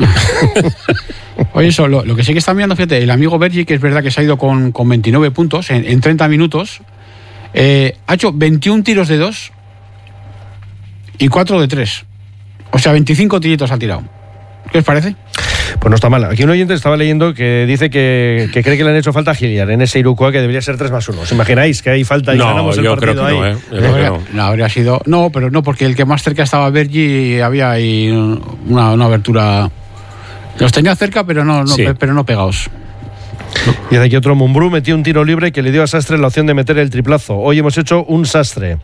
Oye, eso, lo, lo que sí que está mirando, fíjate, el amigo Bergi, que es verdad que se ha ido con, con veintinueve puntos en, en treinta minutos, eh, ha hecho veintiún tiros de dos y cuatro de tres. O sea, veinticinco tiritos ha tirado. ¿Qué os parece? Pues no está mal. Aquí un oyente estaba leyendo que dice que, que cree que le han hecho falta a Hilliard en ese Irukoa, que debería ser tres más uno. ¿Os imagináis que hay falta y no, ganamos el yo partido creo que ahí? No, ¿eh? Yo no, creo habría, que no. no, habría sido... No, pero no, porque el que más cerca estaba Bergi, había ahí una, una abertura... Los tenía cerca, pero no, no, sí. pero no pegados. Y de aquí otro, Mumbrú metió un tiro libre que le dio a Sastre la opción de meter el triplazo. Hoy hemos hecho un Sastre.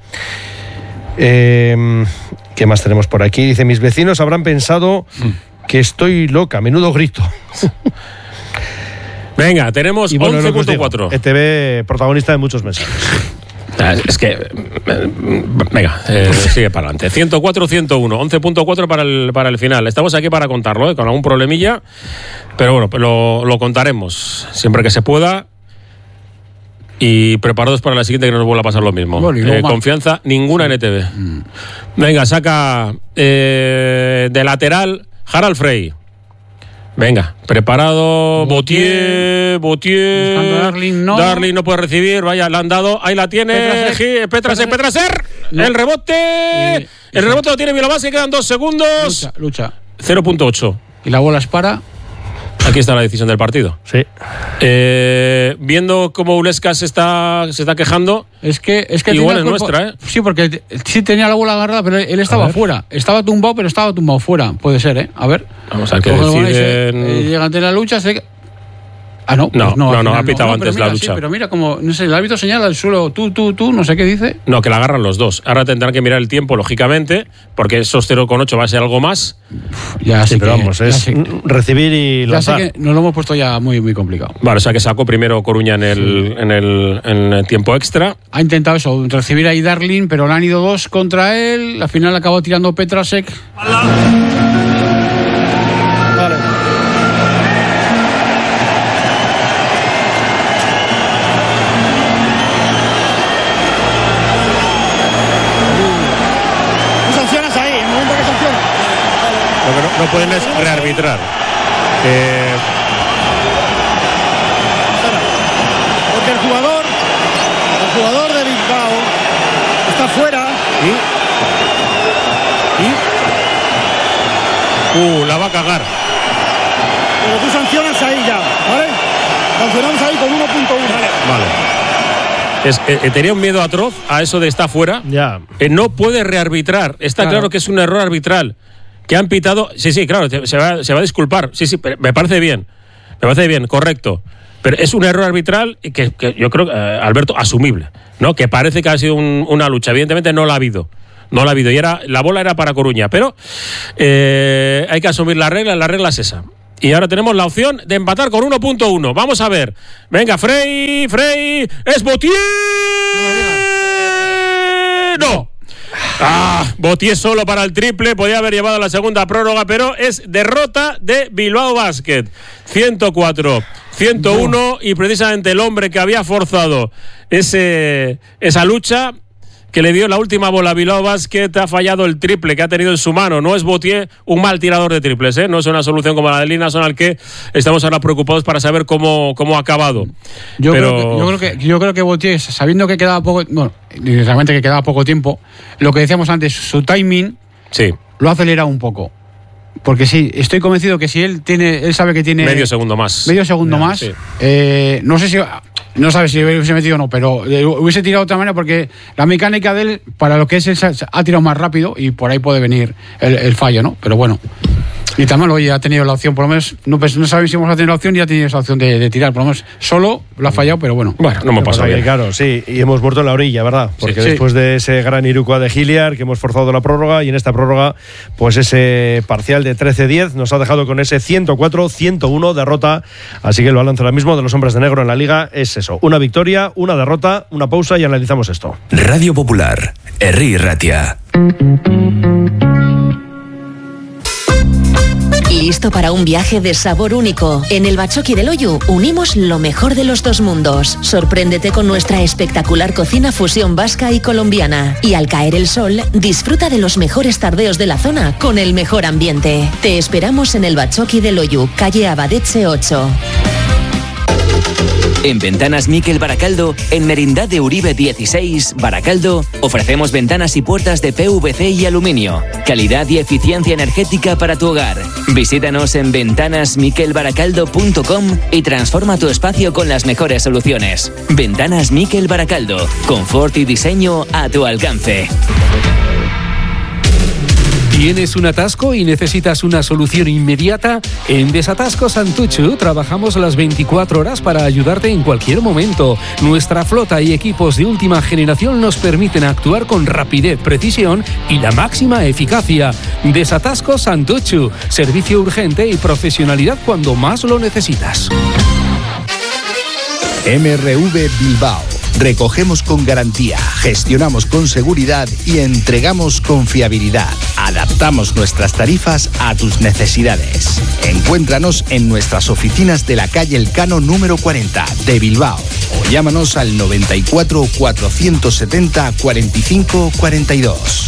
Eh, ¿Qué más tenemos por aquí? Dice, mis vecinos habrán pensado... Mm. que estoy loca, menudo grito. Venga, tenemos bueno, once punto cuatro. E T V protagonista de muchos mensajes. Es que, venga, eh, sigue para adelante. ciento cuatro ciento uno, once punto cuatro para el, para el final. Estamos aquí para contarlo, ¿eh? Con algún problemilla, pero bueno, lo, lo contaremos siempre que se pueda. Y preparados para la siguiente, que no nos vuelva a pasar lo mismo. Bueno, eh, confianza ninguna sí. en E T V. Mm. Venga, saca eh, de lateral Harald Frey. Venga, preparado. Botier, Botier. Darling no. Darling no puede recibir. Vaya, le han dado. Ahí la tiene. Petraser. Petraser. Petraser. No. El rebote. Y, y el rebote lo tiene Bilbao Basket. Quedan dos segundos. Lucha, lucha. cero punto ocho. Y la bola es para. Aquí está la decisión del partido. Sí. Eh, viendo cómo Uleska se está, se está quejando. Es que, es que igual es nuestra, ¿eh? Sí, porque sí tenía la bola agarrada, pero él estaba fuera. Estaba tumbado, pero estaba tumbado fuera. Puede ser, ¿eh? A ver. Vamos a ver qué deciden. Eh, llega ante la lucha. Se... Ah, no. No, pues no, no, no, ha pitado no, antes mira, la lucha. Sí, pero mira, como, no sé, el árbitro señala al suelo, tú, tú, tú, no sé qué dice. No, que la agarran los dos. Ahora tendrán que mirar el tiempo, lógicamente, porque esos cero coma ocho va a ser algo más. Uf, ya sí, sí pero que, vamos, es sí. recibir y lanzar. Ya sé que nos lo hemos puesto ya muy, muy complicado. Vale, o sea que sacó primero Coruña en el, sí. en el, en el tiempo extra. Ha intentado eso, recibir ahí Darling, pero le han ido dos contra él. Al final acabó tirando Petrasek. No pueden es rearbitrar. Eh... Porque el jugador, el jugador de Bilbao está fuera. ¿Y? ¿Y? Uh, la va a cagar. Pero tú sancionas ahí ya, ¿vale? Sancionamos ahí con uno punto uno. Vale. Es, eh, tenía un miedo atroz a eso de estar fuera. Ya. Eh, no puede rearbitrar. Está claro. claro que es un error arbitral. Que han pitado. Sí, sí, claro, se va, se va a disculpar. Sí, sí, me parece bien. Me parece bien, correcto. Pero es un error arbitral que, que yo creo, eh, Alberto, asumible, ¿no? Que parece que ha sido un, una lucha. Evidentemente no la ha habido. No la ha habido. Y era, la bola era para Coruña. Pero eh, hay que asumir la regla. La regla es esa. Y ahora tenemos la opción de empatar con uno punto uno. Vamos a ver. Venga, Frey, Frey. ¡Es Botier! ¡No! Ah, Botier solo para el triple. Podía haber llevado la segunda prórroga, pero es derrota de Bilbao Basket. ciento cuatro. ciento uno. No. Y precisamente el hombre que había forzado ese, esa lucha, que le dio la última bola a Bilbao Basket, ha fallado el triple que ha tenido en su mano. No es Botier un mal tirador de triples, ¿eh? No es una solución como la de Lina, son al que estamos ahora preocupados para saber cómo, cómo ha acabado. Yo, Pero... creo que, yo, creo que, yo creo que Botier, sabiendo que quedaba poco, bueno, realmente que quedaba poco tiempo, lo que decíamos antes, su timing sí. lo ha acelerado un poco. Porque sí, estoy convencido que si él tiene, él sabe que tiene medio segundo más. Medio segundo no, más. Sí. Eh, no sé si no sabe si hubiese metido o no, pero hubiese tirado de otra manera porque la mecánica de él, para lo que es él, ha tirado más rápido y por ahí puede venir el, el fallo, ¿no? Pero bueno. Y también hoy ha tenido la opción, por lo menos, no, pues, no sabemos si vamos a tener la opción y ha tenido esa opción de, de tirar, por lo menos solo lo ha fallado, pero bueno. Bueno, no me pasa bien. Claro, sí, y hemos muerto en la orilla, ¿verdad? Porque sí, después sí. de ese gran Irukoa de Hilliard, que hemos forzado la prórroga, y en esta prórroga, pues ese parcial de trece diez nos ha dejado con ese ciento cuatro ciento uno derrota, así que el balance ahora mismo de los hombres de negro en la liga es eso, una victoria, una derrota, una pausa y analizamos esto. Radio Popular, Herri Ratia. ¿Listo para un viaje de sabor único? En el Bachoqui de Loiu unimos lo mejor de los dos mundos. Sorpréndete con nuestra espectacular cocina fusión vasca y colombiana. Y al caer el sol, disfruta de los mejores tardeos de la zona con el mejor ambiente. Te esperamos en el Bachoqui de Loiu, calle Abadetxe ocho. En Ventanas Miquel Baracaldo, en Merindad de Uribe dieciséis, Baracaldo, ofrecemos ventanas y puertas de P V C y aluminio. Calidad y eficiencia energética para tu hogar. Visítanos en ventanas miquel baracaldo punto com y transforma tu espacio con las mejores soluciones. Ventanas Miquel Baracaldo, confort y diseño a tu alcance. ¿Tienes un atasco y necesitas una solución inmediata? En Desatasco Santuchu trabajamos las veinticuatro horas para ayudarte en cualquier momento. Nuestra flota y equipos de última generación nos permiten actuar con rapidez, precisión y la máxima eficacia. Desatasco Santuchu, servicio urgente y profesionalidad cuando más lo necesitas. M R V Bilbao. Recogemos con garantía, gestionamos con seguridad y entregamos con fiabilidad. Adaptamos nuestras tarifas a tus necesidades. Encuéntranos en nuestras oficinas de la calle Elcano número cuarenta de Bilbao o llámanos al noventa y cuatro, cuatrocientos setenta, cuarenta y cinco, cuarenta y dos.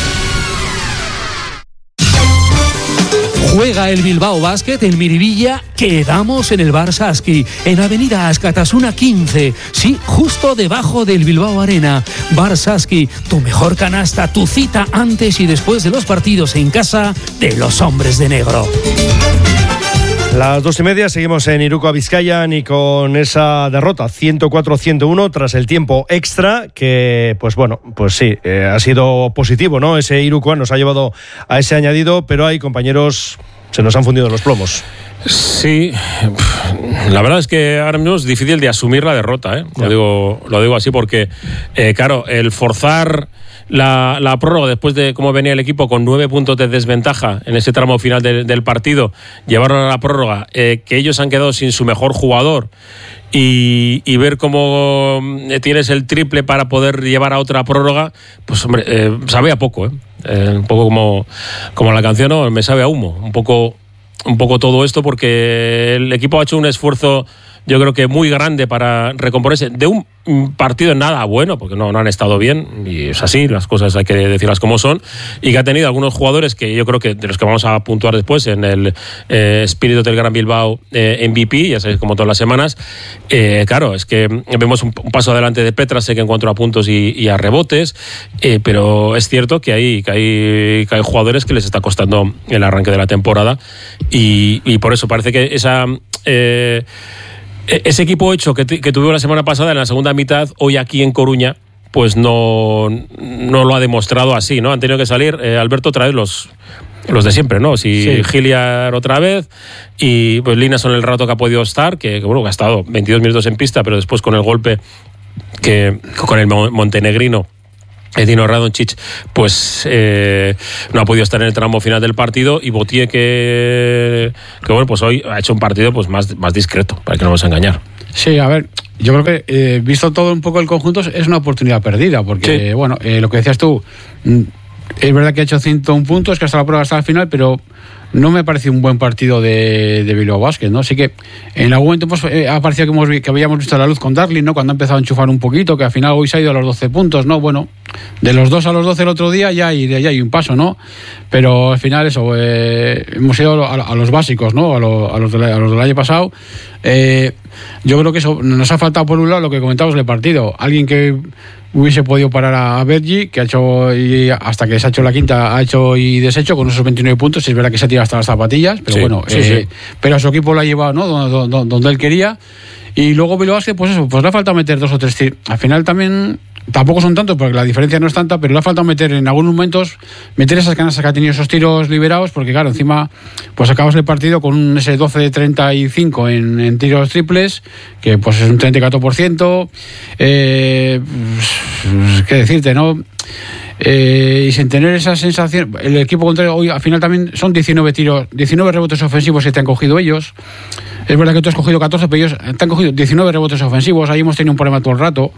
Juega el Bilbao Basket en Miribilla, quedamos en el Bar Saski, en Avenida Ascatasuna quince, sí, justo debajo del Bilbao Arena. Bar Saski, tu mejor canasta, tu cita antes y después de los partidos en casa de los hombres de negro. Las dos y media seguimos en Irukoa Bizkaian y con esa derrota ciento cuatro ciento uno tras el tiempo extra que, pues bueno, pues sí, eh, ha sido positivo, ¿no? Ese Irukoa nos ha llevado a ese añadido, pero hay compañeros, se nos han fundido los plomos. Sí, la verdad es que ahora mismo es difícil de asumir la derrota, ¿eh? Lo digo, lo digo así porque, eh, claro, el forzar la, la prórroga después de cómo venía el equipo con nueve puntos de desventaja en ese tramo final de, del partido, llevaron a la prórroga, eh, que ellos han quedado sin su mejor jugador y, y ver cómo tienes el triple para poder llevar a otra prórroga, pues hombre, eh, sabe a poco, ¿eh? Eh, un poco como, como la canción, ¿no? Me sabe a humo, un poco... un poco todo esto porque el equipo ha hecho un esfuerzo, yo creo que muy grande para recomponerse de un partido en nada bueno, porque no, no han estado bien, y es así, las cosas hay que decirlas como son, y que ha tenido algunos jugadores que yo creo que de los que vamos a puntuar después en el eh, espíritu del Gran Bilbao eh, M V P, ya sabéis, como todas las semanas. Eh, claro, es que vemos un, un paso adelante de Petrasek en cuanto a puntos y, y a rebotes, eh, pero es cierto que hay, que, hay, que hay jugadores que les está costando el arranque de la temporada, y, y por eso parece que esa... Eh, ese equipo hecho que, que tuvimos la semana pasada en la segunda mitad, hoy aquí en Coruña, pues no, no lo ha demostrado así, ¿no? Han tenido que salir, eh, Alberto, otra vez los, los de siempre, ¿no? Si sí. Giliar otra vez y pues Linason el rato que ha podido estar, que, que bueno, que ha estado veintidós minutos en pista, pero después con el golpe que con el montenegrino Edino Radonjic, pues eh, no ha podido estar en el tramo final del partido, y Botier que, que bueno, pues hoy ha hecho un partido pues más, más discreto, para que no nos engañar. Sí, a ver, yo creo que eh, visto todo un poco el conjunto es una oportunidad perdida, porque sí. bueno, eh, lo que decías tú, es verdad que ha hecho ciento uno puntos, que hasta la prueba, hasta el final, pero no me parece un buen partido de, de Bilbao Basket, ¿no? Así que en algún momento pues, eh, ha parecido que, hemos, que habíamos visto la luz con Darling, ¿no? Cuando ha empezado a enchufar un poquito, que al final hoy se ha ido a los doce puntos, ¿no? Bueno, de los dos a los doce el otro día ya hay, ya hay un paso, ¿no? Pero al final eso, eh, hemos ido a, a los básicos, ¿no? A, lo, a, los de la, a los del año pasado. Eh, yo creo que eso nos ha faltado, por un lado, lo que comentábamos del partido. Alguien que hubiese podido parar a Bergi, que ha hecho, y hasta que se ha hecho la quinta, ha hecho y deshecho con esos veintinueve puntos. Es verdad que se ha tirado hasta las zapatillas, pero sí, bueno, sí, eh, sí. pero a su equipo lo ha llevado, ¿no? Donde, donde, donde él quería. Y luego Bilbao Basket, pues eso, pues le ha faltado meter dos o tres tiros. Al final también, tampoco son tantos, porque la diferencia no es tanta, pero le ha faltado meter en algunos momentos, meter esas canastas que ha tenido, esos tiros liberados, porque claro, encima, pues acabas el partido con un ese doce de treinta y cinco en, en tiros triples, que pues es un treinta y cuatro por ciento. Eh, pues, qué decirte, ¿no? Eh, y sin tener esa sensación, el equipo contrario hoy al final también son diecinueve tiros, diecinueve rebotes ofensivos que te han cogido ellos. Es verdad que tú has cogido catorce, pero ellos te han cogido diecinueve rebotes ofensivos. Ahí hemos tenido un problema todo el rato.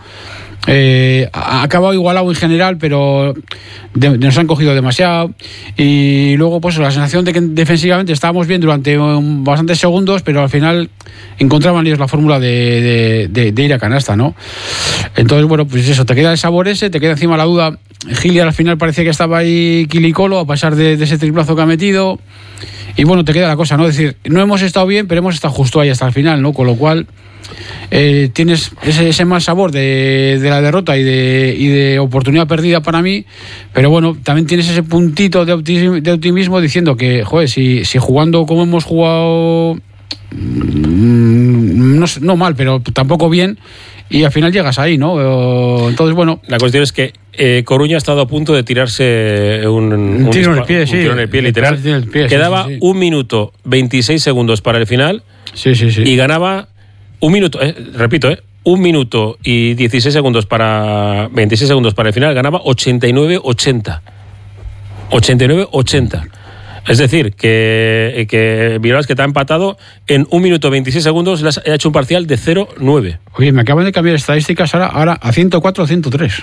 Eh, ha acabado igualado en general, pero de, de nos han cogido demasiado. Y luego, pues la sensación de que defensivamente estábamos bien durante um, bastantes segundos, pero al final encontraban ellos la fórmula de, de, de, de ir a canasta, ¿no? Entonces, bueno, pues eso, te queda el sabor ese, te queda encima la duda. Giliar al final parecía que estaba ahí quilicolo, a pesar de, de ese triplazo que ha metido. Y bueno, te queda la cosa, ¿no? Es decir, no hemos estado bien, pero hemos estado justo ahí hasta el final, ¿no? Con lo cual eh, tienes ese, ese mal sabor de, de la derrota y de, y de oportunidad perdida para mí, pero bueno, también tienes ese puntito de optimismo, de optimismo diciendo que, joder, si, si jugando como hemos jugado, no, no mal, pero tampoco bien, y al final llegas ahí, ¿no? Entonces, bueno. La cuestión es que eh, Coruña ha estado a punto de tirarse un, un, un tiro en el pie, un sí. tiro en el pie, literal. El pie, Quedaba sí, sí, sí. un minuto veintiséis segundos para el final. Sí, sí, sí. Y ganaba un minuto, eh, repito, eh, un minuto y dieciséis segundos para veintiséis segundos para el final. Ganaba ochenta y nueve ochenta. ochenta y nueve ochenta. Es decir, que, que Bilbao que te ha empatado en un minuto veintiséis segundos, le ha hecho un parcial de cero nueve. Oye, me acaban de cambiar estadísticas ahora, ahora a ciento cuatro ciento tres.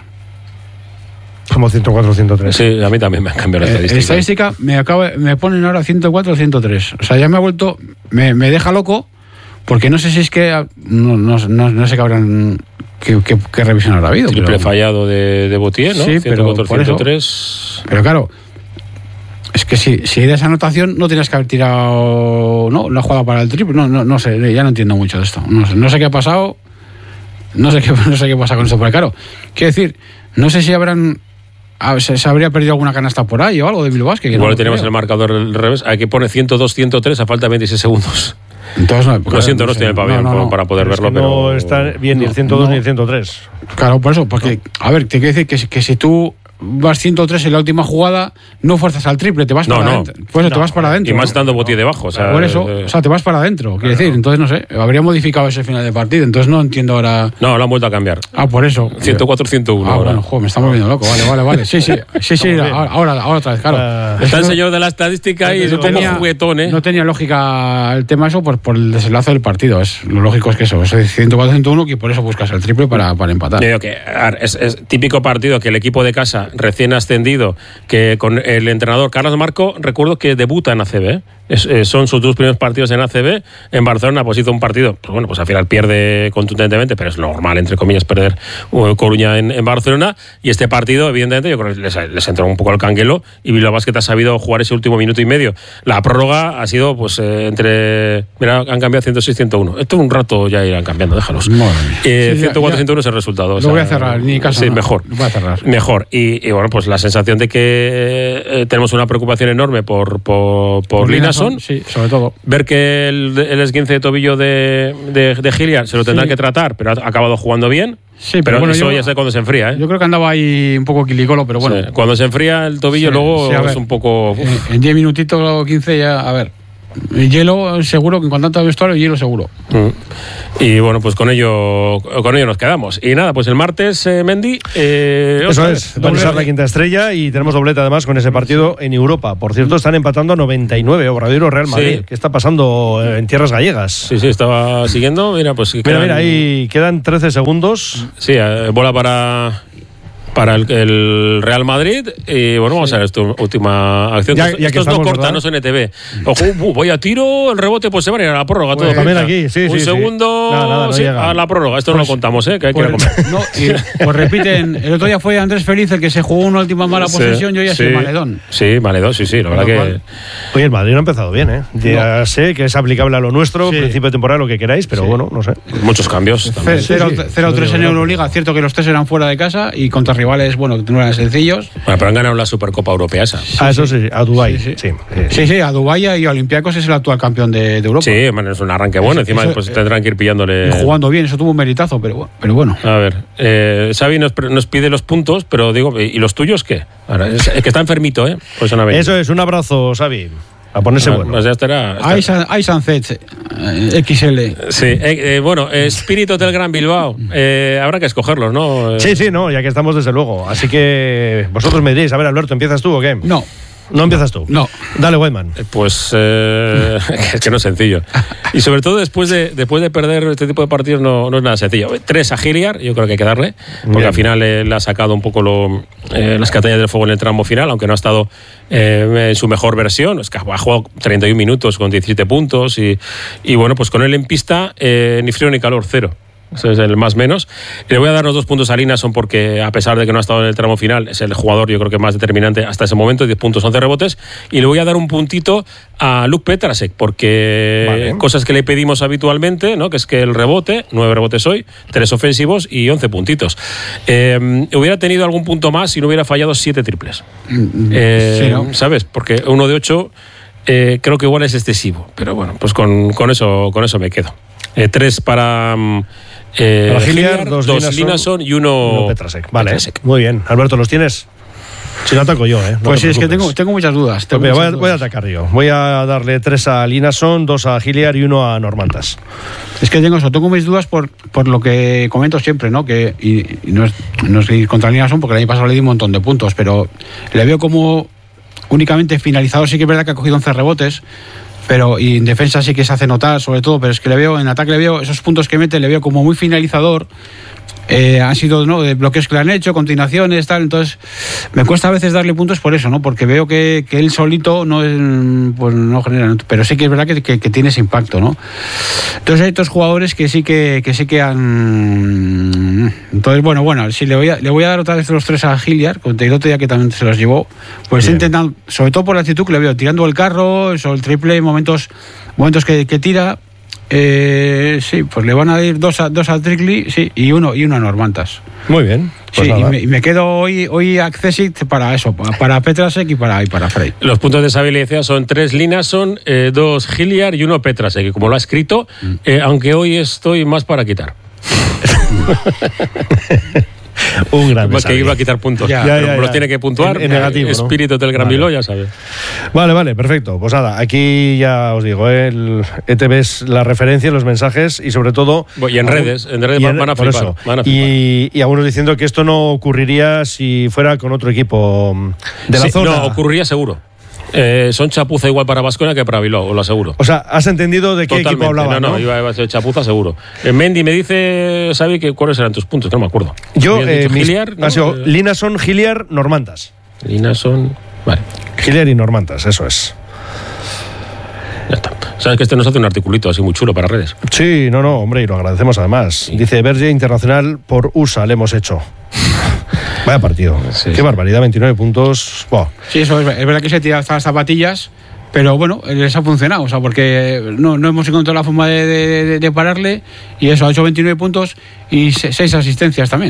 Como ciento cuatro ciento tres. Sí, a mí también me han cambiado la estadística. Eh, estadística me, acaba, me ponen ahora ciento cuatro ciento tres. O sea, ya me ha vuelto, me, me deja loco, porque no sé si es que, no, no, no, no sé qué habrán, qué, qué, qué revisión habrá habido. Triple pero, fallado de, de Botier, ¿no? Sí, ciento cuatro, pero por ciento tres. Pero claro, es que si, si era esa anotación no tenías que haber tirado, ¿no? La jugada para el triple. No, no, no sé, ya no entiendo mucho de esto. No sé, no sé qué ha pasado. No sé qué, no sé qué pasa con esto. Pero claro, quiero decir, no sé si habrán. Se, se habría perdido alguna canasta por ahí o algo de Bilbao Basket. Igual no tenemos creo. El marcador al revés. Aquí pone ciento dos ciento tres a falta de veintiséis segundos. Entonces, no, lo siento, no, no estoy en el pabellón no, no, no. para poder pero verlo, es que pero. No está bien ni el ciento dos no. ni el ciento tres. Claro, por eso, porque, a ver, te quiero decir que, que si tú vas ciento tres en la última jugada, no fuerzas al triple, te vas no, para no. adentro. Pues no, te vas para adentro. Y más estando Botier debajo. O sea, por eso, eh, o sea, te vas para adentro. Quiero claro. decir, entonces no sé, habría modificado ese final de partido, entonces no entiendo ahora. No, lo han vuelto a cambiar. Ah, por eso. ciento cuatro ciento uno. Ah, ahora. Bueno, joder, me estamos volviendo loco. Vale, vale, vale. Sí, sí, sí, sí, ahora, ahora, ahora otra vez, claro. Uh, está el señor de la estadística y es un poco juguetón, ¿eh? No tenía lógica el tema eso por, por el desenlace del partido. Es, lo lógico es que eso, es ciento cuatro ciento uno, que por eso buscas el triple para, para empatar. Yo digo que es, es típico partido que el equipo de casa recién ascendido, que con el entrenador Carlos Marco, recuerdo que debuta en A C B, ¿eh? Es, eh, son sus dos primeros partidos en A C B. En Barcelona pues hizo un partido, pues bueno, pues al final pierde contundentemente, pero es normal, entre comillas, perder uh, Coruña en, en Barcelona, y este partido evidentemente yo creo que les, les entró un poco el canguelo y Bilbao Basket ha sabido jugar ese último minuto y medio. La prórroga ha sido pues eh, entre, mira, han cambiado ciento seis ciento uno. Esto un rato ya irán cambiando, déjalos. eh, sí, ciento cuatro ciento uno es el resultado. Lo o sea, voy a cerrar, ni caso. Sí, no, mejor. Lo voy a cerrar. Mejor. Y, y bueno, pues la sensación de que eh, tenemos una preocupación enorme por, por, por Linason, Linason. Sí, sobre todo. Ver que el, el esguince de tobillo de, de, de Hilliard se lo tendrá Sí. que tratar, pero ha acabado jugando bien. Sí, pero pero bueno, eso yo- ya sé cuando se enfría, ¿eh? Yo creo que andaba ahí un poco quilicolo, pero bueno. Sí, cuando se enfría el tobillo, Sí, luego sí, a ver. es un poco. uf. En- En diez minutitos o quince ya, a ver. El hielo seguro, que en cuanto al vestuario, hielo seguro. Mm. Y bueno, pues con ello con ello nos quedamos. Y nada, pues el martes, eh, Mendy. Eh, Eso otra es, vez, va a usar doble- la quinta estrella y tenemos doblete además con ese partido en Europa. Por cierto, están empatando a noventa y nueve, Obradoiro Real Madrid. Sí. ¿Qué está pasando en tierras gallegas? Sí, sí, estaba siguiendo. Mira, pues. Mira, quedan- mira, ahí quedan trece segundos. Sí, eh, bola para. Para el, el Real Madrid. Y bueno, vamos a ver esta última acción. Ya- Esto- ya que Esto es no estamos, corta, ¿verdad? no es N T V. Ojo, uh, voy a tiro, el rebote, pues se van a ir a la prórroga. Pues todo también pinta. aquí, sí, Un sí, sí. segundo. Nada, nada, no sí, llega. a la prórroga. Esto no lo contamos, ¿eh? Que hay que ir a Pues, comer. no, y, pues repiten, el otro día fue Andrés Feliz el que se jugó una última mala Sí, posesión, yo ya sí. soy maledón. Sí, maledón, sí, sí. La verdad Con lo que. cual- Oye, el Madrid no ha empezado bien, ¿eh? Ya sé que es aplicable a lo nuestro, Sí. principio de temporada, lo que queráis, pero Sí. bueno, no sé. Muchos cambios. también. cero sí, cero tres sí, en sí. Euroliga, cierto que los tres eran fuera de casa y contra rivales, bueno, que no eran sencillos. Bueno, pero han ganado la Supercopa Europea esa. Sí, Ah, eso sí, a Dubái. Sí, Sí, sí. sí. Sí, sí, a Dubái y a Olympiacos es el actual campeón de, de Europa. bueno, es un arranque bueno. Eso- Encima eso- pues tendrán que ir pillándole. Y jugando bien, eso tuvo un meritazo, pero, bu- pero bueno. A ver, eh, Xavi nos, pre- nos pide los puntos, pero digo, ¿y los tuyos qué? Ahora, es, es que está enfermito, ¿eh? Pues no ha venido. Eso es, un abrazo, Xavi. A ponerse Ah, bueno. pues ya estará. Hay San- hay Sunset, eh, X L. Sí, eh, eh, bueno, Espíritu del Gran Bilbao. Eh, habrá que escogerlos, ¿no? Eh, Sí, sí, no, ya que estamos desde luego. Así que vosotros me diréis, a ver, Alberto, ¿empiezas tú o qué? No. No empiezas tú. No. Dale, Weidman. Pues eh, es que no es sencillo. Y sobre todo después de después de perder este tipo de partidos no, no es nada sencillo. Tres a Hilliard, yo creo que hay que darle, porque Bien. al final eh, le ha sacado un poco lo, eh, las castañas del fuego en el tramo final, aunque no ha estado eh, en su mejor versión. Es que ha jugado treinta y un minutos con diecisiete puntos y, y bueno, pues con él en pista eh, ni frío ni calor, cero. Ese es el más menos. Y le voy a dar los dos puntos a Linason porque, a pesar de que no ha estado en el tramo final, es el jugador, yo creo que más determinante hasta ese momento. diez puntos, once rebotes. Y le voy a dar un puntito a Luke Petrasek porque Vale. cosas que le pedimos habitualmente, ¿no? Que es que el rebote, nueve rebotes hoy, tres ofensivos y once puntitos. Eh, hubiera tenido algún punto más si no hubiera fallado siete triples. Eh, Sí, ¿no? ¿Sabes? Porque uno de ocho eh, creo que igual es excesivo. Pero bueno, pues con, con, eso, con eso me quedo. Eh, tres para... mm, Eh, Para Hilliard, Hilliard, dos dos Linason, Linason y uno, Uno Petrasek. Vale, Petrasek. muy bien. Alberto, ¿los tienes? Si no ataco yo, ¿eh? No Pues te sí, es que preocupes. tengo, tengo muchas dudas. tengo Pues mira, voy, a, muchas voy a dudas. atacar yo. Voy a darle tres a Linason, dos a Hilliard y uno a Normantas. Es que tengo eso, tengo mis dudas por, por lo que comento siempre, ¿no? Que, y, y no, es, no es ir contra Linason, porque el año pasado le di un montón de puntos, pero le veo como únicamente finalizador. Sí que es verdad que ha cogido once rebotes, pero y en defensa sí que se hace notar, sobre todo, pero es que le veo, en ataque le veo, esos puntos que mete, le veo como muy finalizador. Eh, han sido, ¿no?, de bloqueos que le han hecho, continuaciones, tal. Entonces, me cuesta a veces darle puntos por eso, ¿no? Porque veo que, que él solito no, es, pues no genera, pero sí que es verdad que, que, que tiene ese impacto, ¿no? Entonces hay otros jugadores que sí que, que sí que han. Entonces, bueno, bueno, sí, le voy a, le voy a dar otra vez los tres a Hilliard, con el otro día que también se los llevó. Pues Bien. intentando, sobre todo por la actitud que le veo, tirando el carro, eso, el triple, momentos, momentos que, que tira. Eh, sí, pues le van a ir dos a, dos a Trickley, sí, y uno y uno a Normantas. Muy bien. Pues Sí, y nada. me, y me quedo hoy hoy Accessit para eso, para, para Petrasek y para, y para Frey. Los puntos de Xavi le decía son tres Linason, eh, dos Hilliard y uno Petrasek, que como lo ha escrito, eh, aunque hoy estoy más para quitar. Un gran Más que iba a quitar puntos. Ya, Pero ya, como ya. los tiene que puntuar, En- en negativo, ¿no? Espíritu del Gran Vale. Bilbao, ya sabes. Vale, vale, perfecto. Pues nada, aquí ya os digo, ¿eh? el E T V es la referencia, los mensajes y sobre todo... Y en redes, en redes y van a por flipar, eso. van a flipar. Y, y algunos diciendo que esto no ocurriría si fuera con otro equipo de la Sí, zona. No, ocurriría seguro. Eh, son chapuza igual para Baskonia que para Bilbao, os lo aseguro. O sea, ¿has entendido de qué Totalmente. equipo hablaba? no, no, iba a ser chapuza seguro. Eh, Mendy me dice, Xavi, que cuáles eran tus puntos, que no me acuerdo. Yo, Habías eh, dicho mis- Hilliard, ¿no? ha sido Eh, Linason, Hilliard, Normantas. Linason, vale, Hilliard y Normantas, eso es. ya está. Sabes que este nos hace un articulito así muy chulo para redes. Sí, no, no, hombre, y lo agradecemos además. Dice Verge Internacional por U S A, le hemos hecho. Vaya partido. Sí, Qué sí. barbaridad, veintinueve puntos. Buah. Sí, eso es, es verdad que se tira hasta las zapatillas, pero bueno, les ha funcionado, o sea, porque no, no hemos encontrado la forma de, de- de- de pararle, y eso, ha hecho veintinueve puntos y seis asistencias también.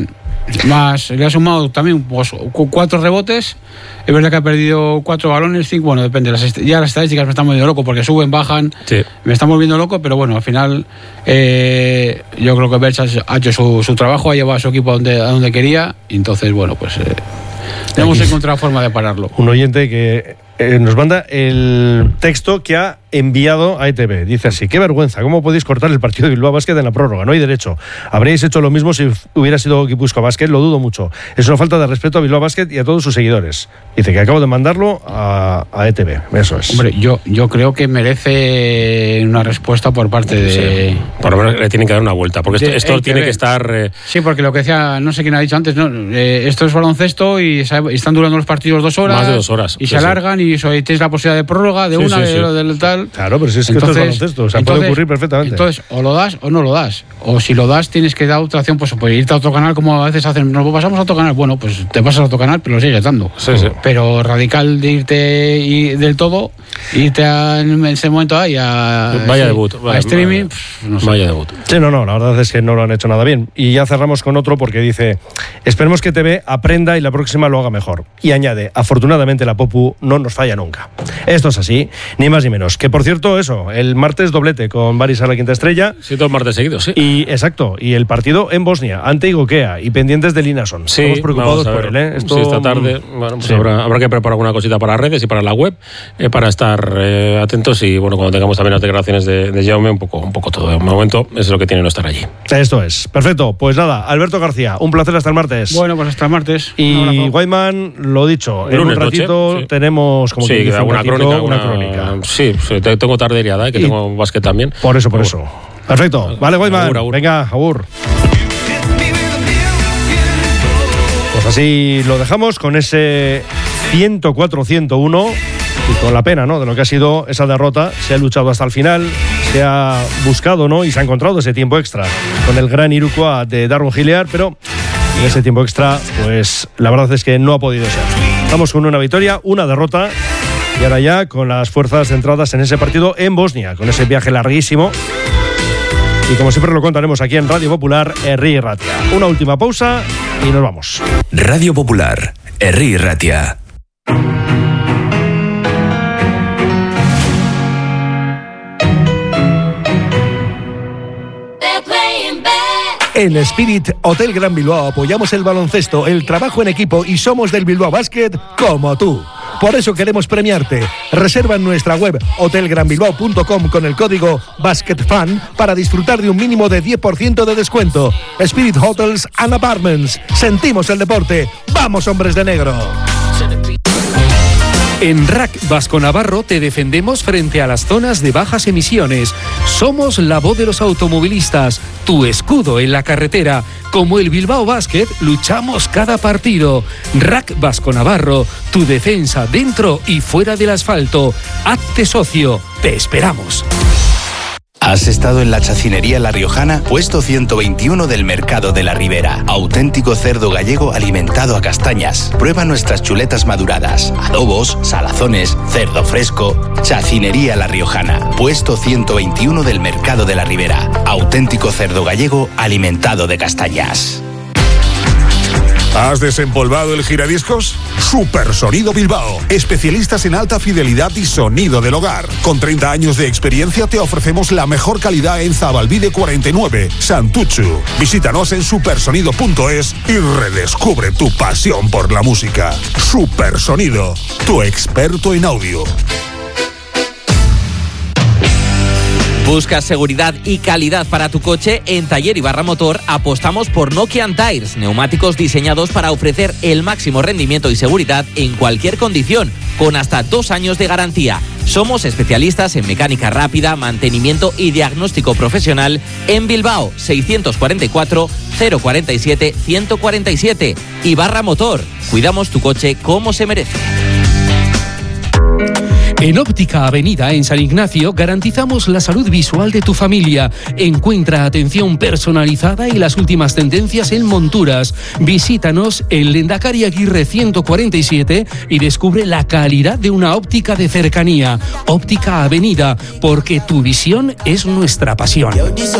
Más, le ha sumado también pues, cuatro rebotes. Es verdad que ha perdido cuatro balones, cinco, bueno, depende. Las est- ya las estadísticas me están volviendo loco porque suben, bajan. Sí. Me están volviendo loco, pero bueno, al final eh, yo creo que Berch ha hecho su, su trabajo, ha llevado a su equipo a donde, a donde quería. Y entonces, bueno, pues eh, hemos encontrado forma de pararlo. Un oyente que eh, nos manda el texto que ha enviado a E T V. Dice así: qué vergüenza, ¿cómo podéis cortar el partido de Bilbao Basket en la prórroga? No hay derecho. Habréis hecho lo mismo si hubiera sido Guipúzcoa Basket, lo dudo mucho. Es una falta de respeto a Bilbao Basket y a todos sus seguidores. Dice que acabo de mandarlo a, a E T V. Eso es. Hombre, yo, yo creo que merece una respuesta por parte de... Sí. Por lo menos le tienen que dar una vuelta, porque esto, de esto E T V. tiene que estar... Eh... Sí, porque lo que decía, no sé quién ha dicho antes, ¿no? Eh, esto es baloncesto y, y están durando los partidos dos horas. Más de dos horas. Y sí, se alargan sí. y, eso, y tienes la posibilidad de prórroga, de sí, una, sí, de, sí. lo del tal... Claro, pero si es que entonces, esto es baloncesto, o sea, entonces, puede ocurrir perfectamente. Entonces, o lo das o no lo das. O si lo das, tienes que dar otra opción, pues, pues irte a otro canal, como a veces hacen, nos pasamos a otro canal. Bueno, pues te pasas a otro canal, pero lo sigues dando. Sí, sí. Pero radical de irte y del todo, irte a, en ese momento ahí a, Vaya sí, debut. Vaya, a streaming, vaya, pff, no sé. vaya debut. Sí, no, no, la verdad es que no lo han hecho nada bien. Y ya cerramos con otro porque dice: esperemos que T V aprenda y la próxima lo haga mejor. Y añade: afortunadamente la Popu no nos falla nunca. Esto es así, ni más ni menos. Que por cierto, eso, el martes doblete con Baris a la quinta estrella. Sí, dos martes seguidos, sí. Y exacto, y el partido en Bosnia, ante Igokea y pendientes de Linason. Sí, estamos preocupados vamos a ver. por él, ¿eh? Esto, sí, esta tarde bueno, pues sí. habrá, habrá que preparar alguna cosita para redes y para la web, eh, para estar eh, atentos y bueno, cuando tengamos también las declaraciones de, de Jaume, un poco, un poco todo. De momento, eso es lo que tiene no estar allí. Esto es. Perfecto. Pues nada, Alberto García, un placer hasta el martes. Bueno, pues hasta el martes. Y Guayman, lo dicho, El en un lunes ratito noche, sí. tenemos como sí, quien dice, alguna un ratito, crónica, una una crónica. Sí, sí, tengo tarde liada, ¿eh? que Y tengo básquet también. Por eso, por eso. Perfecto. Vale, Guayman. Agur, agur. Venga, agur. Pues así lo dejamos con ese ciento cuatro a ciento uno y con la pena, ¿no?, de lo que ha sido esa derrota. Se ha luchado hasta el final, se ha buscado, ¿no?, y se ha encontrado ese tiempo extra con el gran Irukoa de Darwin Hilliard, pero en ese tiempo extra, pues la verdad es que no ha podido ser. Estamos con una victoria, una derrota. Y ahora ya con las fuerzas centradas en ese partido en Bosnia, con ese viaje larguísimo. Y como siempre lo contaremos aquí en Radio Popular, Herri Ratia. Una última pausa y nos vamos. Radio Popular, Herri Ratia. En Spirit Hotel Gran Bilbao apoyamos el baloncesto, el trabajo en equipo y somos del Bilbao Basket como tú. Por eso queremos premiarte. Reserva en nuestra web hotel gran bilbao punto com con el código BasketFan para disfrutar de un mínimo de diez por ciento de descuento. Spirit Hotels and Apartments. Sentimos el deporte. ¡Vamos, hombres de negro! En R A C Vasco Navarro te defendemos frente a las zonas de bajas emisiones. Somos la voz de los automovilistas, tu escudo en la carretera. Como el Bilbao Basket, luchamos cada partido. R A C Vasco Navarro, tu defensa dentro y fuera del asfalto. Hazte socio, te esperamos. ¿Has estado en la chacinería La Riojana? Puesto ciento veintiuno del Mercado de la Ribera. Auténtico cerdo gallego alimentado a castañas. Prueba nuestras chuletas maduradas, adobos, salazones, cerdo fresco. Chacinería La Riojana. Puesto ciento veintiuno del Mercado de la Ribera. Auténtico cerdo gallego alimentado de castañas. ¿Has desempolvado el giradiscos? Super Sonido Bilbao. Especialistas en alta fidelidad y sonido del hogar. Con treinta años de experiencia te ofrecemos la mejor calidad en Zabalbide cuarenta y nueve, Santuchu. Visítanos en supersonido punto es y redescubre tu pasión por la música. Super Sonido, tu experto en audio. Buscas seguridad y calidad para tu coche. En Taller Ibarra Motor apostamos por Nokian Tires, neumáticos diseñados para ofrecer el máximo rendimiento y seguridad en cualquier condición, con hasta dos años de garantía. Somos especialistas en mecánica rápida, mantenimiento y diagnóstico profesional en Bilbao, seiscientos cuarenta y cuatro, cero cuarenta y siete, ciento cuarenta y siete. Ibarra Motor, cuidamos tu coche como se merece. En Óptica Avenida, en San Ignacio, garantizamos la salud visual de tu familia. Encuentra atención personalizada y las últimas tendencias en monturas. Visítanos en Lendakari Aguirre ciento cuarenta y siete y descubre la calidad de una óptica de cercanía. Óptica Avenida, porque tu visión es nuestra pasión.